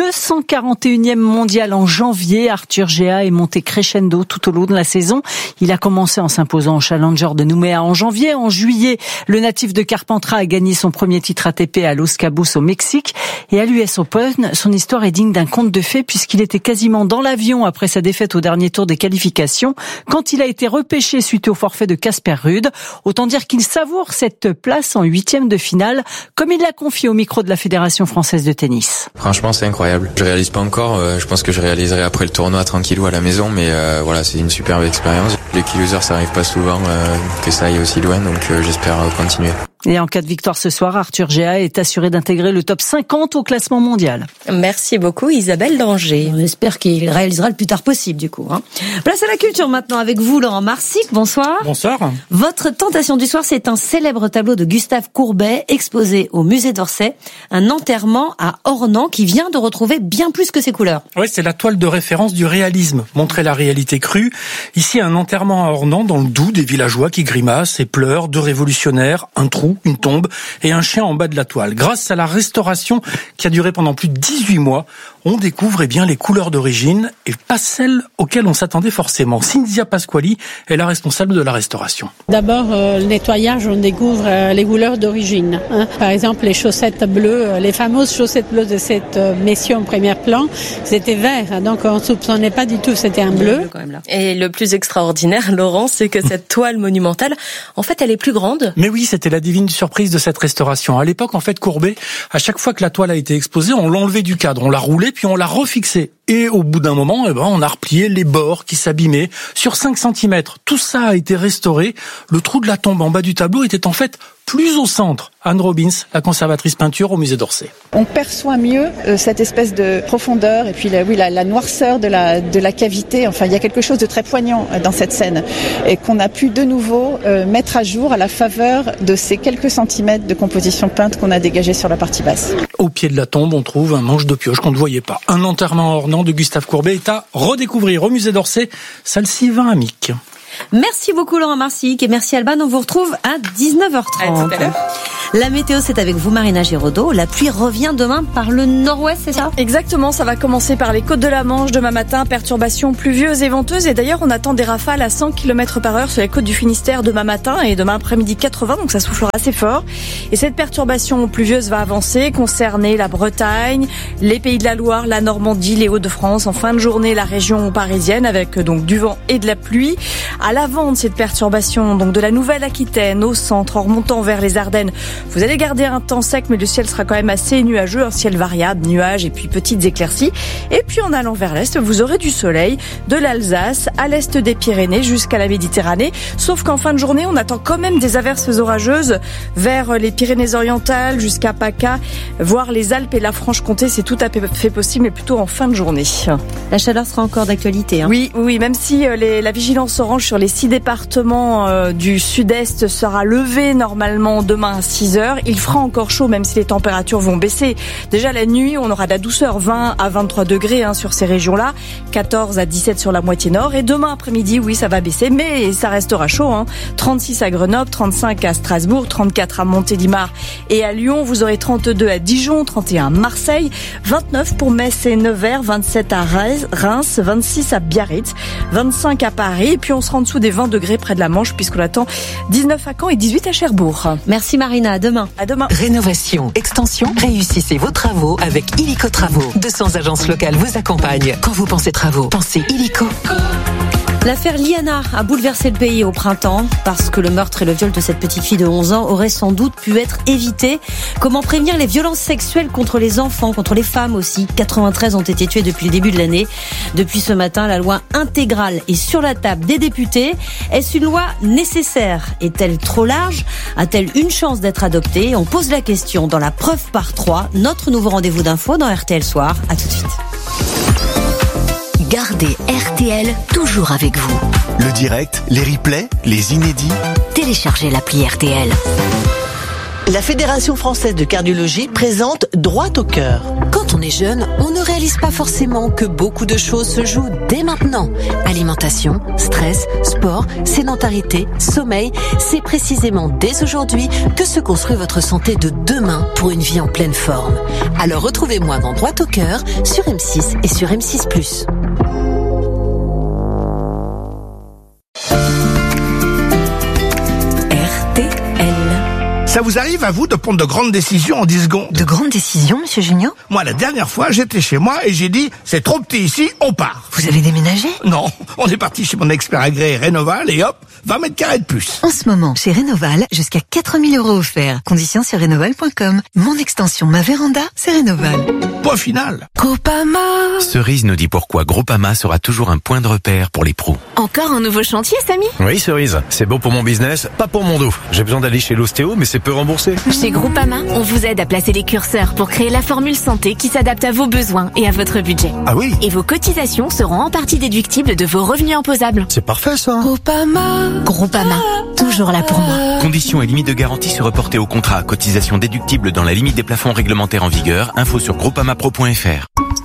241e mondial en janvier. Arthur Géa est monté crescendo tout au long de la saison. Il a commencé en s'imposant au Challenger de Nouméa en janvier. En juillet, le natif de Carpentras a gagné son premier titre ATP à Los Cabos au Mexique. Et à l'US Open, son histoire est digne d'un conte de fées puisqu'il était quasiment dans l'avion après sa défaite au dernier tour des qualifications quand il a été repêché suite au forfait de Casper Ruud. Autant dire qu'il savoure cette place en 8e de finale, comme il l'a confié au micro de la Fédération française de tennis. Franchement, c'est incroyable. Je réalise pas encore. Je pense que je réaliserai après le tournoi tranquillou à la maison, mais voilà, c'est une superbe expérience. Les key-losers, ça arrive pas souvent que ça aille aussi loin, donc j'espère continuer. Et en cas de victoire ce soir, Arthur Géa est assuré d'intégrer le top 50 au classement mondial. Merci beaucoup Isabelle Danger. On espère qu'il réalisera le plus tard possible du coup. Place à la culture maintenant avec vous Laurent Marsic. Bonsoir. Bonsoir. Votre tentation du soir, c'est un célèbre tableau de Gustave Courbet exposé au musée d'Orsay. Un enterrement à Ornans qui vient de retrouver bien plus que ses couleurs. Oui, c'est la toile de référence du réalisme. Montrer la réalité crue. Ici, un enterrement à Ornans dans le Doubs, des villageois qui grimacent et pleurent, 2 révolutionnaires, un trou trou, une tombe et un chien en bas de la toile. Grâce à la restauration qui a duré pendant plus de 18 mois, on découvre les couleurs d'origine et pas celles auxquelles on s'attendait forcément. Cinzia Pasquali est la responsable de la restauration. D'abord, le nettoyage, on découvre les couleurs d'origine. Par exemple, les chaussettes bleues, les fameuses chaussettes bleues de cette messieurs en premier plan, c'était vert, donc on ne soupçonnait pas du tout que c'était un bleu. Et le plus extraordinaire, Laurent, c'est que cette toile monumentale, en fait, elle est plus grande. Mais oui, c'était la divine surprise de cette restauration. À l'époque, en fait, Courbet, à chaque fois que la toile a été exposée, on l'enlevait du cadre, on la roulait, puis on la refixait. Et au bout d'un moment, on a replié les bords qui s'abîmaient sur 5 cm. Tout ça a été restauré. Le trou de la tombe en bas du tableau était en fait plus au centre. Anne Robbins, la conservatrice peinture au musée d'Orsay. On perçoit mieux cette espèce de profondeur et puis la noirceur de la cavité. Enfin, il y a quelque chose de très poignant dans cette scène et qu'on a pu de nouveau mettre à jour à la faveur de ces quelques centimètres de composition peinte qu'on a dégagé sur la partie basse. Au pied de la tombe, on trouve un manche de pioche qu'on ne voyait pas. Un enterrement ornant de Gustave Courbet est à redécouvrir au musée d'Orsay, salle Sylvain Amic. Merci beaucoup Laurent Marsic et merci Alban. On vous retrouve à 19h30. À tout à l'heure. La météo, c'est avec vous Marina Giraudot. La pluie revient demain par le nord-ouest, c'est ça ? Exactement, ça va commencer par les côtes de la Manche demain matin, perturbations pluvieuses et venteuses. Et d'ailleurs, on attend des rafales à 100 km/h sur les côtes du Finistère demain matin et demain après-midi 80, donc ça soufflera assez fort. Et cette perturbation pluvieuse va avancer, concerner la Bretagne, les Pays de la Loire, la Normandie, les Hauts-de-France. En fin de journée, la région parisienne avec donc du vent et de la pluie. À l'avant de cette perturbation, donc de la Nouvelle-Aquitaine au centre, en remontant vers les Ardennes, vous allez garder un temps sec, mais le ciel sera quand même assez nuageux, un ciel variable, nuages et puis petites éclaircies. Et puis en allant vers l'est, vous aurez du soleil de l'Alsace à l'est des Pyrénées jusqu'à la Méditerranée. Sauf qu'en fin de journée, on attend quand même des averses orageuses vers les Pyrénées-Orientales jusqu'à PACA, voire les Alpes et la Franche-Comté. C'est tout à fait possible, mais plutôt en fin de journée. La chaleur sera encore d'actualité. Oui, même si la vigilance orange sur les 6 départements du sud-est sera levée normalement demain à 6h. Il fera encore chaud même si les températures vont baisser. Déjà la nuit, on aura de la douceur, 20 à 23 degrés sur ces régions-là, 14 à 17 sur la moitié nord. Et demain après-midi, oui, ça va baisser, mais ça restera chaud. 36 à Grenoble, 35 à Strasbourg, 34 à Montélimar et à Lyon. Vous aurez 32 à Dijon, 31 à Marseille, 29 pour Metz et Nevers, 27 à Reims, 26 à Biarritz, 25 à Paris. Et puis on sera en dessous des 20 degrés près de la Manche puisqu'on attend 19 à Caen et 18 à Cherbourg. Merci Marina, à demain. À demain. Rénovation, extension, réussissez vos travaux avec Illico Travaux. 200 agences locales vous accompagnent. Quand vous pensez travaux, pensez Illico. L'affaire Liana a bouleversé le pays au printemps parce que le meurtre et le viol de cette petite fille de 11 ans auraient sans doute pu être évités. Comment prévenir les violences sexuelles contre les enfants, contre les femmes aussi ? 93 ont été tués depuis le début de l'année. Depuis ce matin, la loi intégrale est sur la table des députés. Est-ce une loi nécessaire ? Est-elle trop large ? A-t-elle une chance d'être adoptée ? On pose la question dans la preuve par 3, notre nouveau rendez-vous d'info dans RTL Soir. À tout de suite. Gardez RTL toujours avec vous. Le direct, les replays, les inédits. Téléchargez l'appli RTL. La Fédération française de cardiologie présente Droit au cœur. Quand on est jeune, on ne réalise pas forcément que beaucoup de choses se jouent dès maintenant. Alimentation, stress, sport, sédentarité, sommeil, c'est précisément dès aujourd'hui que se construit votre santé de demain pour une vie en pleine forme. Alors retrouvez-moi dans Droit au cœur sur M6 et sur M6+. Ça vous arrive à vous de prendre de grandes décisions en 10 secondes ? De grandes décisions, monsieur Junior ? Moi, la dernière fois, j'étais chez moi et j'ai dit « C'est trop petit ici, on part ». Vous avez déménagé ? Non, on est parti chez mon expert agréé Rénoval et hop, 20 mètres carrés de plus. En ce moment, chez Rénoval, jusqu'à 4 000 € offerts. Conditions sur rénoval.com. Mon extension, ma véranda, c'est Rénoval. Point final. Groupama. Cerise nous dit pourquoi Groupama sera toujours un point de repère pour les pros. Encore un nouveau chantier, Samy ? Oui, Cerise. C'est bon pour mon business, pas pour mon dos. J'ai besoin d'aller chez l'ostéo, mais c'est peu remboursé. Chez Groupama, on vous aide à placer les curseurs pour créer la formule santé qui s'adapte à vos besoins et à votre budget. Ah oui ? Et vos cotisations seront en partie déductibles de vos revenus imposables. C'est parfait, ça. Groupama, toujours là pour moi. Conditions et limites de garantie se reporter au contrat. Cotisation déductible dans la limite des plafonds réglementaires en vigueur. Info sur groupamapro.fr.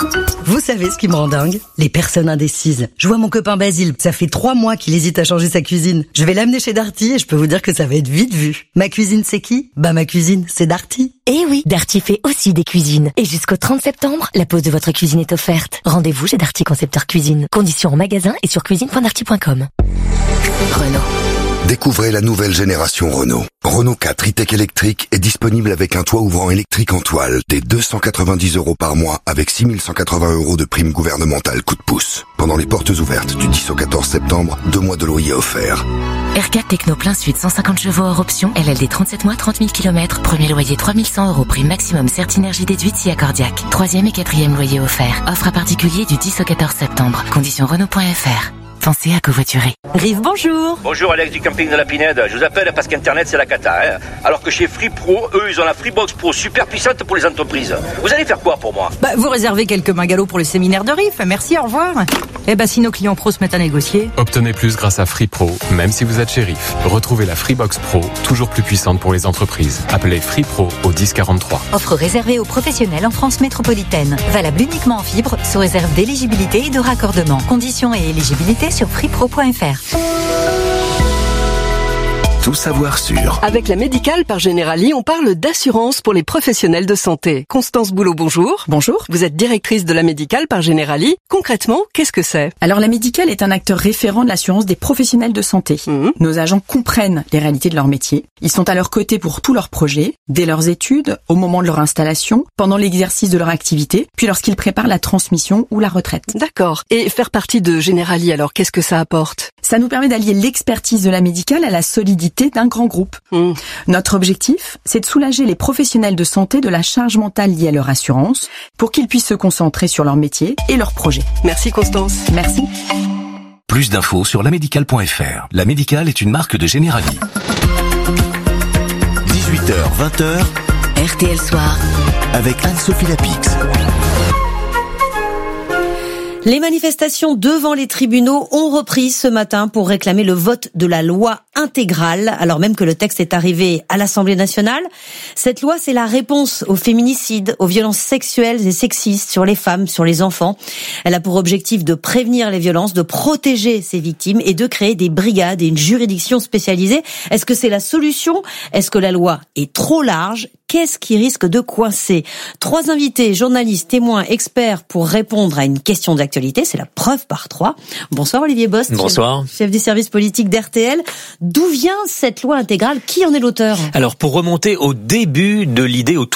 Vous savez ce qui me rend dingue? Les personnes indécises. Je vois mon copain Basile, ça fait 3 mois qu'il hésite à changer sa cuisine. Je vais l'amener chez Darty et je peux vous dire que ça va être vite vu. Ma cuisine, c'est qui? Ma cuisine, c'est Darty. Eh oui, Darty fait aussi des cuisines. Et jusqu'au 30 septembre, la pose de votre cuisine est offerte. Rendez-vous chez Darty Concepteur Cuisine. Conditions en magasin et sur cuisine.darty.com. Renault. Découvrez la nouvelle génération Renault. Renault 4 e-Tech électrique est disponible avec un toit ouvrant électrique en toile dès 290 € par mois avec 6180 € de prime gouvernementale coup de pouce. Pendant les portes ouvertes du 10 au 14 septembre, 2 mois de loyer offerts. R4 Techno plein suite 150 chevaux hors option, LLD 37 mois 30 000 km, premier loyer 3100 €, prime maximum Certinergie déduite si accordiaque. 3e et 4e loyer offert. Offre à particulier du 10 au 14 septembre. Conditions Renault.fr. Pensez à covoiturer. Rive, bonjour. Bonjour Alex du camping de la Pinède. Je vous appelle parce qu'Internet c'est la cata. Alors que chez Free Pro, eux ils ont la Freebox Pro super puissante pour les entreprises. Vous allez faire quoi pour moi? Vous réservez quelques mingalots pour le séminaire de RIF. Merci, au revoir. Si nos clients pros se mettent à négocier. Obtenez plus grâce à Free Pro, même si vous êtes chez RIF. Retrouvez la Freebox Pro, toujours plus puissante pour les entreprises. Appelez Free Pro au 1043. Offre réservée aux professionnels en France métropolitaine. Valable uniquement en fibre, sous réserve d'éligibilité et de raccordement. Conditions et éligibilité sur freepro.fr. Tout savoir sur. Avec la Médicale par Generali, on parle d'assurance pour les professionnels de santé. Constance Boulot, bonjour. Bonjour. Vous êtes directrice de la Médicale par Generali. Concrètement, qu'est-ce que c'est? Alors la Médicale est un acteur référent de l'assurance des professionnels de santé. Nos agents comprennent les réalités de leur métier. Ils sont à leur côté pour tous leurs projets, dès leurs études, au moment de leur installation, pendant l'exercice de leur activité, puis lorsqu'ils préparent la transmission ou la retraite. D'accord. Et faire partie de Generali, alors qu'est-ce que ça apporte? Ça nous permet d'allier l'expertise de la Médicale à la solidité d'un grand groupe. Notre objectif, c'est de soulager les professionnels de santé de la charge mentale liée à leur assurance pour qu'ils puissent se concentrer sur leur métier et leurs projets. Merci Constance. Merci. Plus d'infos sur lamédicale.fr. La Médicale est une marque de Generali. 18h, 20h. RTL Soir. Avec Anne-Sophie Lapix. Les manifestations devant les tribunaux ont repris ce matin pour réclamer le vote de la loi intégrale, alors même que le texte est arrivé à l'Assemblée nationale. Cette loi, c'est la réponse aux féminicides, aux violences sexuelles et sexistes sur les femmes, sur les enfants. Elle a pour objectif de prévenir les violences, de protéger ces victimes et de créer des brigades et une juridiction spécialisée. Est-ce que c'est la solution? Est-ce que la loi est trop large? Qu'est-ce qui risque de coincer? 3 invités, journalistes, témoins, experts pour répondre à une question d'actualité. C'est la preuve par 3. Bonsoir Olivier Bost. Bonsoir. Chef du service politique d'RTL. D'où vient cette loi intégrale? Qui en est l'auteur? Alors pour remonter au tout début de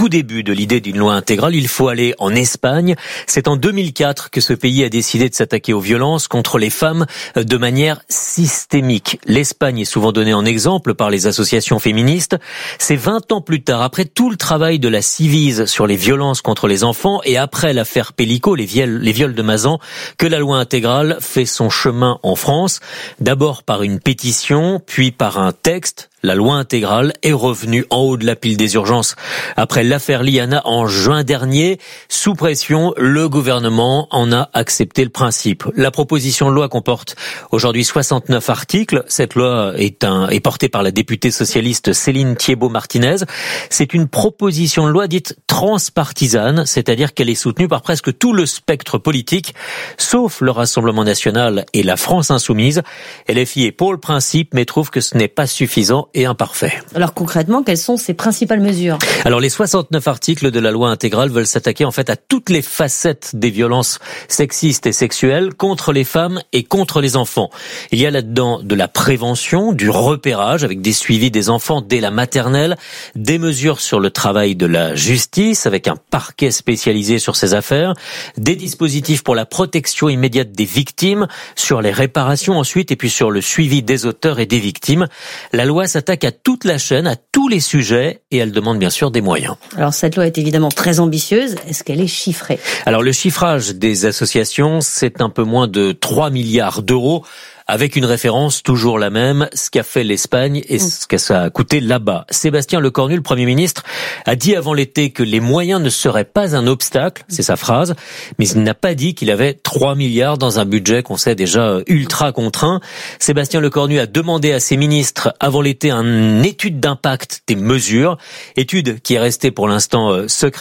l'idée d'une loi intégrale, il faut aller en Espagne. C'est en 2004 que ce pays a décidé de s'attaquer aux violences contre les femmes de manière systémique. L'Espagne est souvent donnée en exemple par les associations féministes. C'est 20 ans plus tard, après tout le travail de la Civise sur les violences contre les enfants et après l'affaire Pellico, les viols de Mazan, que la loi intégrale fait son chemin en France. D'abord par une pétition, puis par un texte. La loi intégrale est revenue en haut de la pile des urgences après l'affaire Liana en juin dernier. Sous pression, le gouvernement en a accepté le principe. La proposition de loi comporte aujourd'hui 69 articles. Cette loi est portée par la députée socialiste Céline Thiébaut-Martinez. C'est une proposition de loi dite transpartisane, c'est-à-dire qu'elle est soutenue par presque tout le spectre politique, sauf le Rassemblement national et la France insoumise. LFI est pour le principe, mais trouve que ce n'est pas suffisant et imparfait. Alors concrètement, quelles sont ces principales mesures? Alors les 69 articles de la loi intégrale veulent s'attaquer en fait à toutes les facettes des violences sexistes et sexuelles contre les femmes et contre les enfants. Il y a là-dedans de la prévention, du repérage avec des suivis des enfants dès la maternelle, des mesures sur le travail de la justice avec un parquet spécialisé sur ces affaires, des dispositifs pour la protection immédiate des victimes, sur les réparations ensuite et puis sur le suivi des auteurs et des victimes. La loi s'attaque à toute la chaîne, à tous les sujets et elle demande bien sûr des moyens. Alors cette loi est évidemment très ambitieuse. Est-ce qu'elle est chiffrée? Alors le chiffrage des associations, c'est un peu moins de 3 milliards d'euros. Avec une référence toujours la même, ce qu'a fait l'Espagne et ce que ça a coûté là-bas. Sébastien Lecornu, le Premier ministre, a dit avant l'été que les moyens ne seraient pas un obstacle, c'est sa phrase, mais il n'a pas dit qu'il avait 3 milliards dans un budget qu'on sait déjà ultra contraint. Sébastien Lecornu a demandé à ses ministres avant l'été une étude d'impact des mesures, étude qui est restée pour l'instant secrète.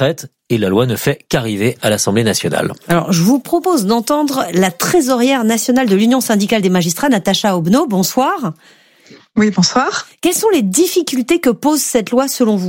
et la loi ne fait qu'arriver à l'Assemblée nationale. Alors, je vous propose d'entendre la trésorière nationale de l'Union syndicale des magistrats, Natacha Obno. Bonsoir. Oui, bonsoir. Quelles sont les difficultés que pose cette loi selon vous ?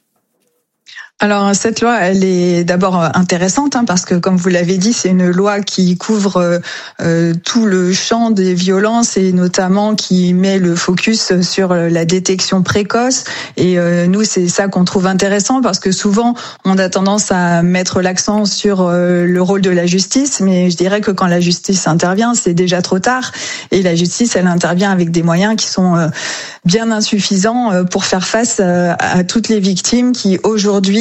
Alors cette loi, elle est d'abord intéressante parce que, comme vous l'avez dit, c'est une loi qui couvre tout le champ des violences et notamment qui met le focus sur la détection précoce. Et nous, c'est ça qu'on trouve intéressant parce que souvent, on a tendance à mettre l'accent sur le rôle de la justice, mais je dirais que quand la justice intervient, c'est déjà trop tard. Et la justice, elle intervient avec des moyens qui sont bien insuffisants pour faire face à toutes les victimes qui aujourd'hui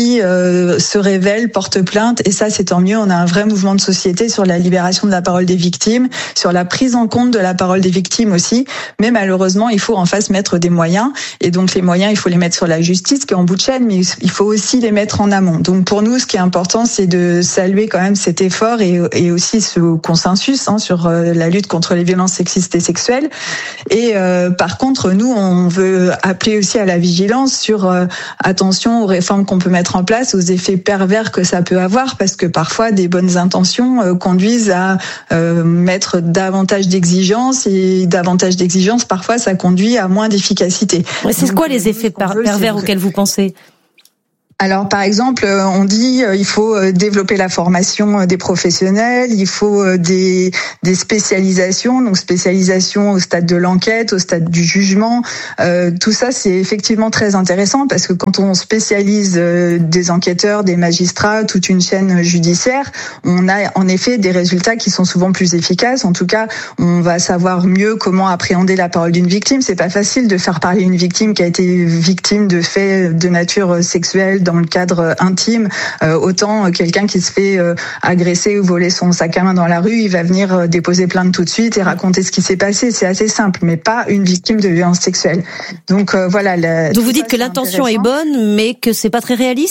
se révèlent, portent plainte, et ça c'est tant mieux. On a un vrai mouvement de société sur la libération de la parole des victimes, sur la prise en compte de la parole des victimes aussi, mais malheureusement il faut en face mettre des moyens, et donc les moyens il faut les mettre sur la justice qui est en bout de chaîne, mais il faut aussi les mettre en amont. Donc pour nous ce qui est important c'est de saluer quand même cet effort et aussi ce consensus sur la lutte contre les violences sexistes et sexuelles. Et par contre nous on veut appeler aussi à la vigilance sur attention aux réformes qu'on peut mettre en place, aux effets pervers que ça peut avoir, parce que parfois des bonnes intentions conduisent à mettre davantage d'exigences, et davantage d'exigences parfois ça conduit à moins d'efficacité. C'est quoi les effets pervers auxquels vous pensez ? Alors, par exemple, on dit il faut développer la formation des professionnels, il faut des spécialisations, donc spécialisation au stade de l'enquête, au stade du jugement. Tout ça, c'est effectivement très intéressant parce que quand on spécialise des enquêteurs, des magistrats, toute une chaîne judiciaire, on a en effet des résultats qui sont souvent plus efficaces. En tout cas, on va savoir mieux comment appréhender la parole d'une victime. C'est pas facile de faire parler une victime qui a été victime de faits de nature sexuelle dans le cadre intime, autant quelqu'un qui se fait agresser ou voler son sac à main dans la rue, il va venir déposer plainte tout de suite et raconter ce qui s'est passé. C'est assez simple, mais pas une victime de violence sexuelle. Donc voilà. Donc vous dites que l'intention est bonne, mais que c'est pas très réaliste ?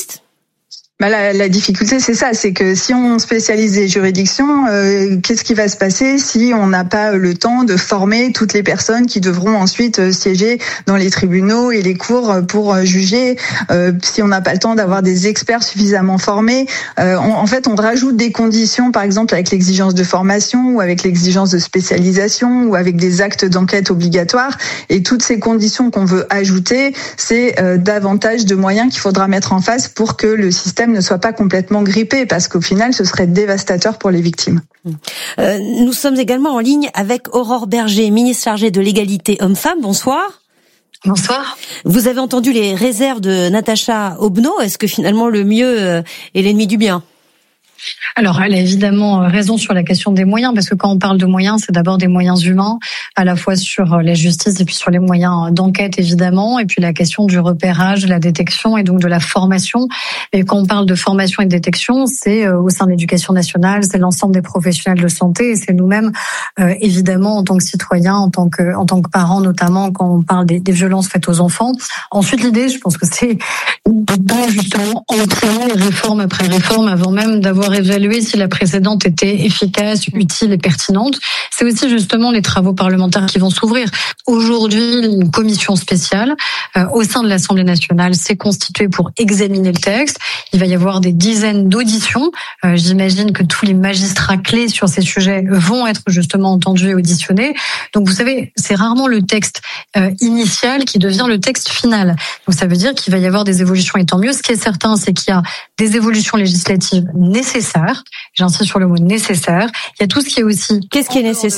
La difficulté, c'est ça, c'est que si on spécialise les juridictions, qu'est-ce qui va se passer si on n'a pas le temps de former toutes les personnes qui devront ensuite siéger dans les tribunaux et les cours pour juger, si on n'a pas le temps d'avoir des experts suffisamment formés. En fait, on rajoute des conditions, par exemple avec l'exigence de formation ou avec l'exigence de spécialisation ou avec des actes d'enquête obligatoires. Et toutes ces conditions qu'on veut ajouter, c'est davantage de moyens qu'il faudra mettre en face pour que le système ne soit pas complètement grippé, parce qu'au final, ce serait dévastateur pour les victimes. Nous sommes également en ligne avec Aurore Berger, ministre chargée de l'égalité homme-femme. Bonsoir. Bonsoir. Vous avez entendu les réserves de Natacha Obno. Est-ce que finalement le mieux est l'ennemi du bien ? Alors, elle a évidemment raison sur la question des moyens, parce que quand on parle de moyens, c'est d'abord des moyens humains, à la fois sur la justice et puis sur les moyens d'enquête, évidemment, et puis la question du repérage, de la détection et donc de la formation. Et quand on parle de formation et de détection, c'est au sein de l'éducation nationale, c'est l'ensemble des professionnels de santé, et c'est nous-mêmes, évidemment, en tant que citoyens, en tant que parents, notamment quand on parle des violences faites aux enfants. Ensuite, l'idée, je pense que c'est de pas justement entraîner réforme après réforme avant même d'avoir évaluer si la précédente était efficace, utile et pertinente. C'est aussi justement les travaux parlementaires qui vont s'ouvrir. Aujourd'hui, une commission spéciale au sein de l'Assemblée nationale s'est constituée pour examiner le texte. Il va y avoir des dizaines d'auditions. J'imagine que tous les magistrats clés sur ces sujets vont être justement entendus et auditionnés. Donc vous savez, c'est rarement le texte initial qui devient le texte final. Donc ça veut dire qu'il va y avoir des évolutions, et tant mieux. Ce qui est certain, c'est qu'il y a des évolutions législatives nécessaires. J'insiste sur le mot nécessaire. Il y a tout ce qui est aussi... Qu'est-ce qui est nécessaire ?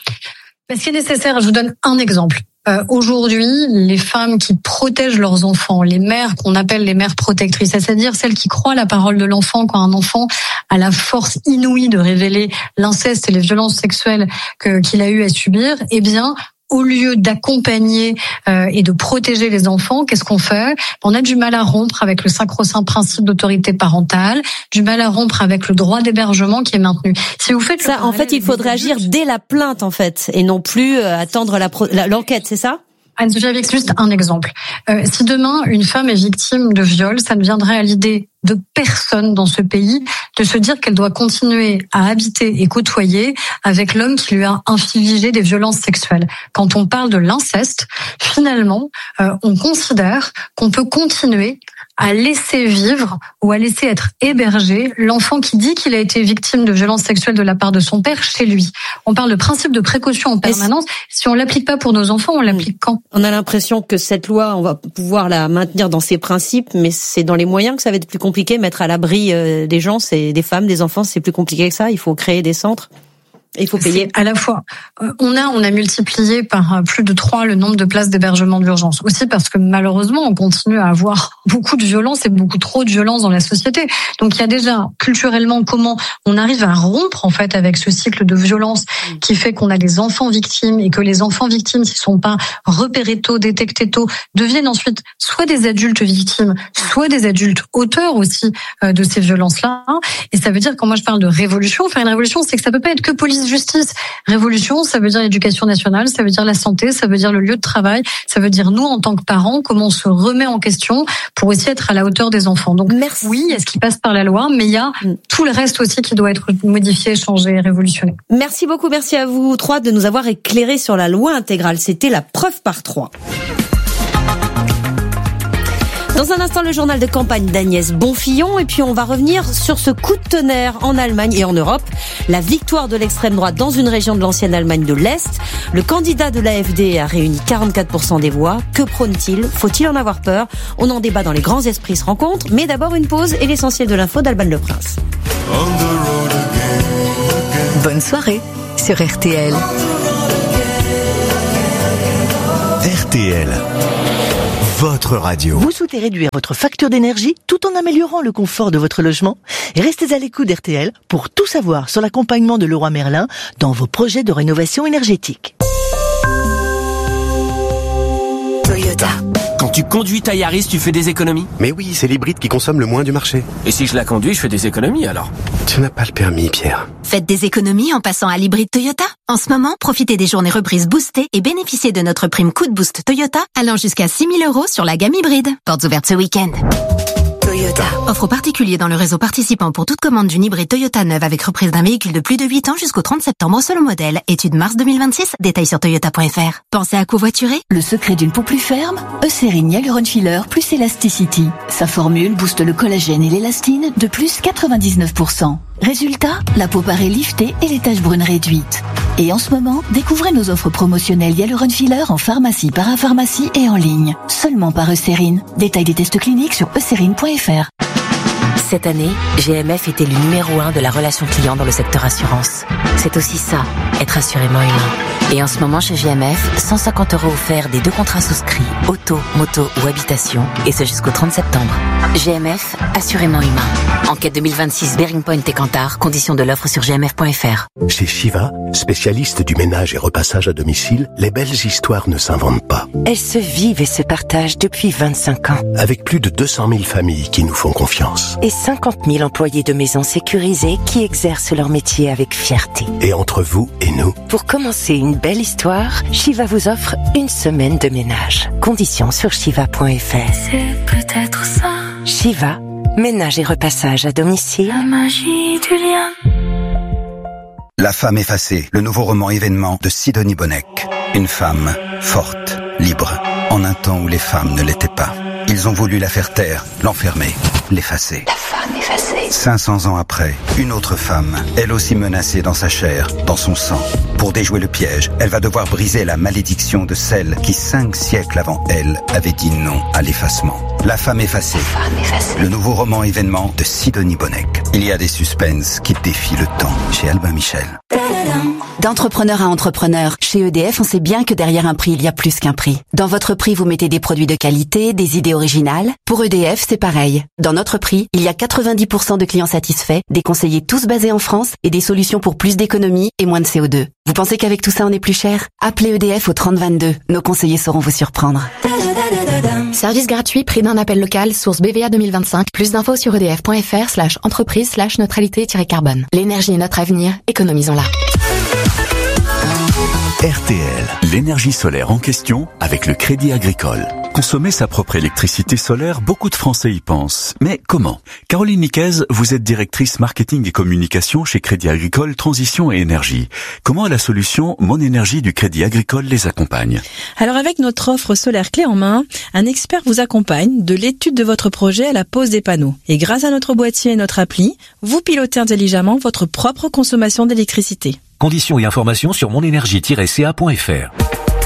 Ce qui est nécessaire, je vous donne un exemple. Aujourd'hui, les femmes qui protègent leurs enfants, les mères qu'on appelle les mères protectrices, c'est-à-dire celles qui croient la parole de l'enfant quand un enfant a la force inouïe de révéler l'inceste et les violences sexuelles qu'il a eu à subir, eh bien, au lieu d'accompagner et de protéger les enfants, qu'est-ce qu'on fait ? On a du mal à rompre avec le sacro-saint principe d'autorité parentale, du mal à rompre avec le droit d'hébergement qui est maintenu. Si vous faites ça, en fait, il faudrait agir dès la plainte, en fait, et non plus attendre l'enquête, c'est ça ? Anne-Sophie, avec juste un exemple. Si demain, une femme est victime de viol, ça ne viendrait à l'idée de personne dans ce pays de se dire qu'elle doit continuer à habiter et côtoyer avec l'homme qui lui a infligé des violences sexuelles. Quand on parle de l'inceste, finalement, on considère qu'on peut continuer à laisser vivre ou à laisser être hébergé l'enfant qui dit qu'il a été victime de violences sexuelles de la part de son père chez lui. On parle de principe de précaution en permanence. Si on l'applique pas pour nos enfants, on l'applique quand? On a l'impression que cette loi, on va pouvoir la maintenir dans ses principes, mais c'est dans les moyens que ça va être plus compliqué. Mettre à l'abri des gens, c'est des femmes, des enfants, c'est plus compliqué que ça. Il faut créer des centres. Il faut payer. À la fois, on a multiplié par plus de 3 le nombre de places d'hébergement d'urgence. Aussi parce que malheureusement, on continue à avoir beaucoup de violence et beaucoup trop de violence dans la société. Donc il y a déjà culturellement comment on arrive à rompre en fait avec ce cycle de violence qui fait qu'on a des enfants victimes et que les enfants victimes, s'ils sont pas repérés tôt, détectés tôt, deviennent ensuite soit des adultes victimes, soit des adultes auteurs aussi de ces violences-là. Et ça veut dire, quand moi je parle de révolution, faire une révolution, c'est que ça peut pas être que police-justice. Révolution, ça veut dire l'éducation nationale, ça veut dire la santé, ça veut dire le lieu de travail, ça veut dire nous en tant que parents, comment on se remet en question pour aussi être à la hauteur des enfants. Donc oui, il y a ce qui passe par la loi, mais il y a tout le reste aussi qui doit être modifié, changé, révolutionné. Merci beaucoup, merci à vous trois de nous avoir éclairé sur la loi intégrale. C'était la preuve par 3. Dans un instant, le journal de campagne d'Agnès Bonfillon. Et puis, on va revenir sur ce coup de tonnerre en Allemagne et en Europe. La victoire de l'extrême droite dans une région de l'ancienne Allemagne de l'Est. Le candidat de l'AfD a réuni 44% des voix. Que prône-t-il? Faut-il en avoir peur? On en débat dans Les Grands Esprits se rencontrent. Mais d'abord, une pause et l'essentiel de l'info d'Alban Le Prince. Bonne soirée sur RTL. RTL. Votre radio. Vous souhaitez réduire votre facture d'énergie tout en améliorant le confort de votre logement? Restez à l'écoute d'RTL pour tout savoir sur l'accompagnement de Leroy Merlin dans vos projets de rénovation énergétique. Toyota. Quand tu conduis ta Yaris, tu fais des économies? Mais oui, c'est l'hybride qui consomme le moins du marché. Et si je la conduis, je fais des économies alors? Tu n'as pas le permis, Pierre. Faites des économies en passant à l'hybride Toyota. En ce moment, profitez des journées reprises boostées et bénéficiez de notre prime coup de boost Toyota allant jusqu'à 6 000 € sur la gamme hybride. Portes ouvertes ce week-end. Toyota. Offre aux particuliers dans le réseau participant pour toute commande d'une hybride Toyota neuve avec reprise d'un véhicule de plus de 8 ans jusqu'au 30 septembre selon modèle. Étude mars 2026. Détails sur toyota.fr. Pensez à covoiturer? Le secret d'une peau plus ferme? Eucérine Hyaluron Filler plus Elasticity. Sa formule booste le collagène et l'élastine de plus 99%. Résultat, la peau paraît liftée et les taches brunes réduites. Et en ce moment, découvrez nos offres promotionnelles Hyaluron Filler en pharmacie, parapharmacie et en ligne. Seulement par Eucérine. Détail des tests cliniques sur eucérine.fr. Cette année, GMF était le numéro 1 de la relation client dans le secteur assurance. C'est aussi ça, être assurément humain. Et en ce moment, chez GMF, 150 € offerts des 2 contrats souscrits, auto, moto ou habitation, et ce jusqu'au 30 septembre. GMF, assurément humain. Enquête 2026, Bearing Point et Kantar, conditions de l'offre sur gmf.fr. Chez Shiva, spécialiste du ménage et repassage à domicile, les belles histoires ne s'inventent pas. Elles se vivent et se partagent depuis 25 ans. Avec plus de 200 000 familles qui nous font confiance. Et 50 000 employés de maisons sécurisées qui exercent leur métier avec fierté. Et entre vous et nous, pour commencer une belle histoire, Shiva vous offre une semaine de ménage. Conditions sur shiva.fr. C'est peut-être ça. Shiva, ménage et repassage à domicile. La magie du lien. La femme effacée, le nouveau roman événement de Sidonie Bonnec. Une femme forte, libre, en un temps où les femmes ne l'étaient pas. Ils ont voulu la faire taire, l'enfermer, l'effacer. La femme effacée. 500 ans après, une autre femme, elle aussi menacée dans sa chair, dans son sang. Pour déjouer le piège, elle va devoir briser la malédiction de celle qui 5 siècles avant elle avait dit non à l'effacement. La femme effacée. Le nouveau roman événement de Sidonie Bonnec. Il y a des suspens qui défient le temps chez Albin Michel. D'entrepreneur à entrepreneur, chez EDF, on sait bien que derrière un prix, il y a plus qu'un prix. Dans votre prix, vous mettez des produits de qualité, des idées originales. Pour EDF, c'est pareil. Dans notre prix, il y a 90% de clients satisfaits, des conseillers tous basés en France et des solutions pour plus d'économie et moins de CO2. Vous pensez qu'avec tout ça, on est plus cher? Appelez EDF au 3022. Nos conseillers sauront vous surprendre. Service gratuit, prix d'un appel local, source BVA 2025. Plus d'infos sur edf.fr/entreprise/neutralité-carbone. L'énergie est notre avenir, économisons-la. RTL. L'énergie solaire en question avec le Crédit Agricole. Consommer sa propre électricité solaire, beaucoup de Français y pensent. Mais comment ? Caroline Niquez, vous êtes directrice marketing et communication chez Crédit Agricole Transition et Énergie. Comment la solution Mon Énergie du Crédit Agricole les accompagne ? Alors avec notre offre solaire clé en main, un expert vous accompagne de l'étude de votre projet à la pose des panneaux. Et grâce à notre boîtier et notre appli, vous pilotez intelligemment votre propre consommation d'électricité. Conditions et informations sur monenergie-ca.fr.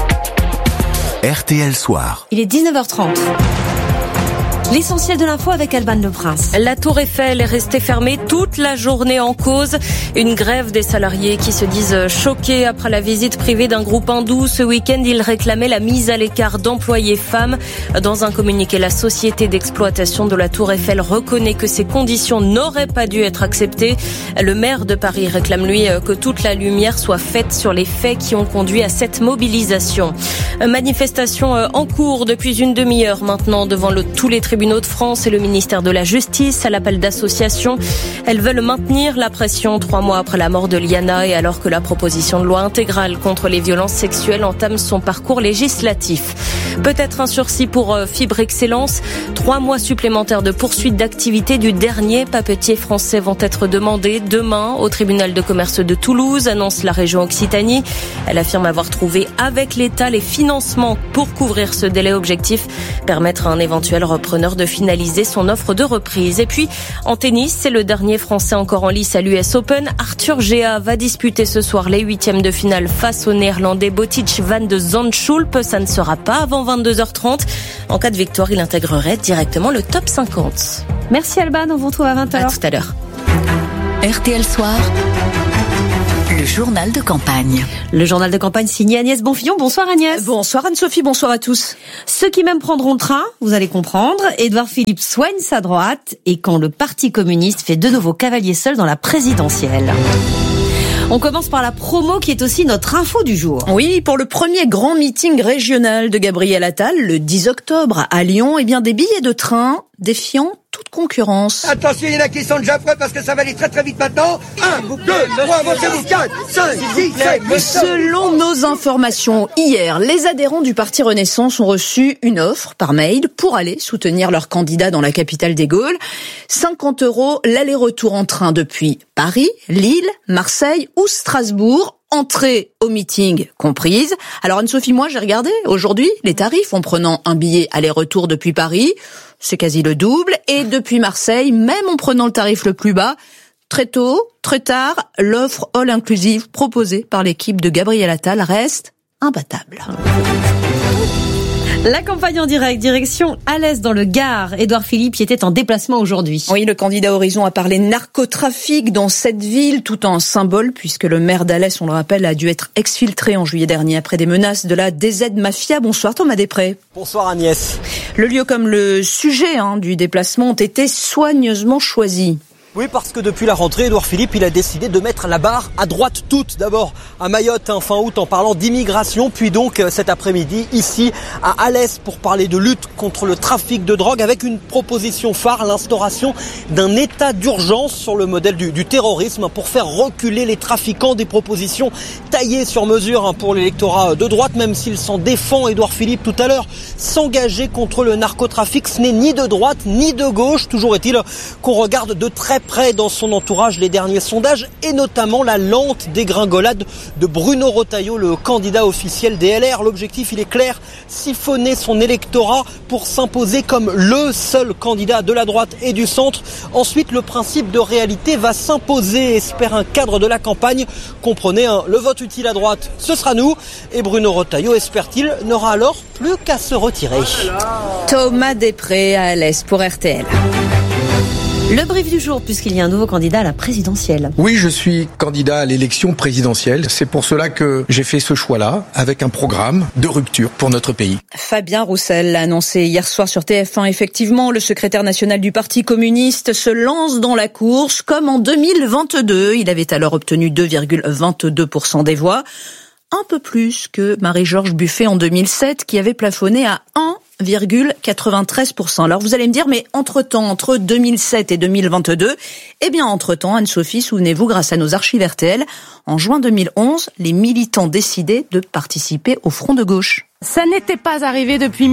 RTL Soir. Il est 19h30. L'essentiel de l'info avec Alban Le Prince. La Tour Eiffel est restée fermée toute la journée en cause. Une grève des salariés qui se disent choqués après la visite privée d'un groupe hindou. Ce week-end, ils réclamaient la mise à l'écart d'employés femmes. Dans un communiqué, la société d'exploitation de la Tour Eiffel reconnaît que ces conditions n'auraient pas dû être acceptées. Le maire de Paris réclame, lui, que toute la lumière soit faite sur les faits qui ont conduit à cette mobilisation. Manifestation en cours depuis une demi-heure maintenant devant tous les tribunaux de France et le ministère de la Justice à l'appel d'associations. Elles veulent maintenir la pression 3 mois après la mort de Liana et alors que la proposition de loi intégrale contre les violences sexuelles entame son parcours législatif. Peut-être un sursis pour Fibre Excellence. 3 mois supplémentaires de poursuite d'activité du dernier papetier français vont être demandés demain au tribunal de commerce de Toulouse, annonce la région Occitanie. Elle affirme avoir trouvé avec l'État les financements pour couvrir ce délai. Objectif, permettre à un éventuel repreneur de finaliser son offre de reprise. Et puis, en tennis, c'est le dernier Français encore en lice à l'US Open. Arthur Gea va disputer ce soir les 8e de finale face au Néerlandais Botic van de Zandschulp. Ça ne sera pas avant 22h30. En cas de victoire, il intégrerait directement le top 50. Merci Alban, on vous retrouve à 20h. À tout à l'heure. RTL Soir. Le journal de campagne. Le journal de campagne signé Agnès Bonfillon. Bonsoir Agnès. Bonsoir Anne-Sophie, bonsoir à tous. Ceux qui même prendront le train, vous allez comprendre. Édouard Philippe soigne sa droite et quand le Parti communiste fait de nouveau cavalier seul dans la présidentielle. On commence par la promo qui est aussi notre info du jour. Oui, pour le premier grand meeting régional de Gabriel Attal, le 10 octobre à Lyon, des billets de train défiant toute concurrence. Attention, il y en a qui sont déjà prêts parce que ça va aller très très vite maintenant. 1, 2, 3, avancez-vous, 4, 5, 6, 7, Selon nos informations, hier, les adhérents du Parti Renaissance ont reçu une offre par mail pour aller soutenir leur candidat dans la capitale des Gaules. 50 € l'aller-retour en train depuis Paris, Lille, Marseille ou Strasbourg. Entrée au meeting comprise. Alors Anne-Sophie, moi j'ai regardé aujourd'hui les tarifs en prenant un billet aller-retour depuis Paris, c'est quasi le double, et depuis Marseille, même en prenant le tarif le plus bas, très tôt, très tard, l'offre all inclusive proposée par l'équipe de Gabriel Attal reste imbattable. La campagne en direct, direction Alès dans le Gard. Édouard Philippe y était en déplacement aujourd'hui. Oui, le candidat Horizon a parlé narcotrafic dans cette ville, tout en symbole, puisque le maire d'Alès, on le rappelle, a dû être exfiltré en juillet dernier après des menaces de la DZ Mafia. Bonsoir Thomas Després. Bonsoir Agnès. Le lieu comme le sujet du déplacement ont été soigneusement choisis. Oui, parce que depuis la rentrée, Édouard Philippe, il a décidé de mettre la barre à droite toute. D'abord à Mayotte, fin août, en parlant d'immigration, puis donc cet après-midi, ici à Alès, pour parler de lutte contre le trafic de drogue, avec une proposition phare, l'instauration d'un état d'urgence sur le modèle du terrorisme, pour faire reculer les trafiquants. Des propositions taillées sur mesure pour l'électorat de droite, même s'il s'en défend, Édouard Philippe, tout à l'heure. S'engager contre le narcotrafic, ce n'est ni de droite ni de gauche. Toujours est-il qu'on regarde de très près dans son entourage les derniers sondages et notamment la lente dégringolade de Bruno Retailleau, le candidat officiel des LR. L'objectif, il est clair, siphonner son électorat pour s'imposer comme le seul candidat de la droite et du centre. Ensuite, le principe de réalité va s'imposer, espère un cadre de la campagne. Comprenez, le vote utile à droite, ce sera nous. Et Bruno Retailleau, espère-t-il, n'aura alors plus qu'à se retirer. Thomas Després à Alès pour RTL. Le brief du jour, puisqu'il y a un nouveau candidat à la présidentielle. Oui, je suis candidat à l'élection présidentielle. C'est pour cela que j'ai fait ce choix-là, avec un programme de rupture pour notre pays. Fabien Roussel l'a annoncé hier soir sur TF1. Effectivement, le secrétaire national du Parti communiste se lance dans la course, comme en 2022. Il avait alors obtenu 2,22% des voix. Un peu plus que Marie-Georges Buffet en 2007, qui avait plafonné à 1,93%. Alors vous allez me dire, mais entre-temps, entre 2007 et 2022, eh bien entre-temps, Anne-Sophie, souvenez-vous, grâce à nos archives RTL, en juin 2011, les militants décidaient de participer au Front de gauche. Ça n'était pas arrivé depuis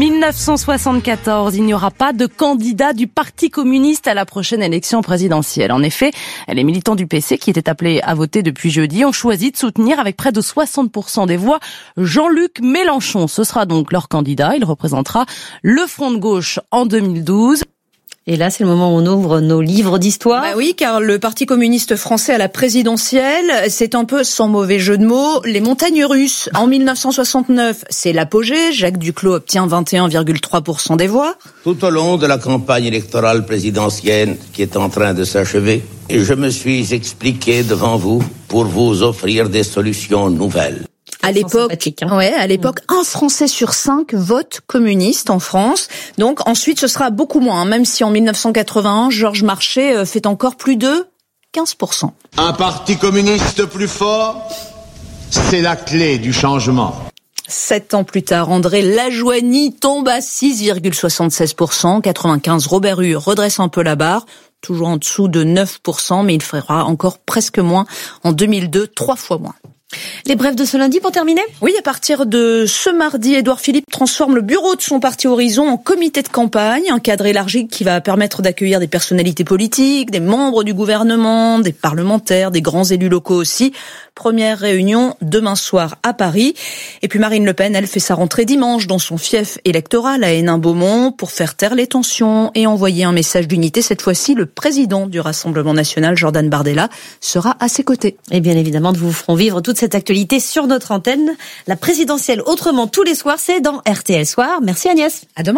1974. Il n'y aura pas de candidat du Parti communiste à la prochaine élection présidentielle. En effet, les militants du PC, qui étaient appelés à voter depuis jeudi, ont choisi de soutenir avec près de 60% des voix Jean-Luc Mélenchon. Ce sera donc leur candidat. Il représentera le Front de gauche en 2012. Et là, c'est le moment où on ouvre nos livres d'histoire. Bah oui, car le Parti communiste français à la présidentielle, c'est un peu, sans mauvais jeu de mots, les montagnes russes. En 1969, c'est l'apogée. Jacques Duclos obtient 21,3% des voix. Tout au long de la campagne électorale présidentielle qui est en train de s'achever, je me suis expliqué devant vous pour vous offrir des solutions nouvelles. À l'époque, un Français sur 5 vote communiste en France. Donc ensuite, ce sera beaucoup moins, même si en 1981, Georges Marchais fait encore plus de 15%. Un parti communiste plus fort, c'est la clé du changement. 7 ans plus tard, André Lajoigny tombe à 6,76%. 95, Robert Hue redresse un peu la barre, toujours en dessous de 9%, mais il fera encore presque moins en 2002, 3 fois moins. Les brèves de ce lundi pour terminer ? Oui, à partir de ce mardi, Édouard Philippe transforme le bureau de son parti Horizon en comité de campagne, un cadre élargi qui va permettre d'accueillir des personnalités politiques, des membres du gouvernement, des parlementaires, des grands élus locaux aussi. Première réunion demain soir à Paris. Et puis Marine Le Pen, elle fait sa rentrée dimanche dans son fief électoral à Hénin-Beaumont pour faire taire les tensions et envoyer un message d'unité. Cette fois-ci, le président du Rassemblement national, Jordan Bardella, sera à ses côtés. Et bien évidemment, nous vous ferons vivre toute cette actualité sur notre antenne. La présidentielle autrement tous les soirs, c'est dans RTL Soir. Merci Agnès. À demain.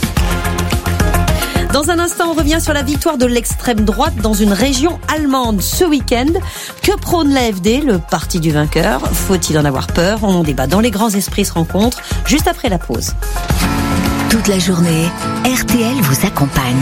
Dans un instant, on revient sur la victoire de l'extrême droite dans une région allemande ce week-end. Que prône l'AfD, le parti du vainqueur ? Faut-il en avoir peur ? On en débat dans Les Grands Esprits se rencontrent juste après la pause. Toute la journée, RTL vous accompagne.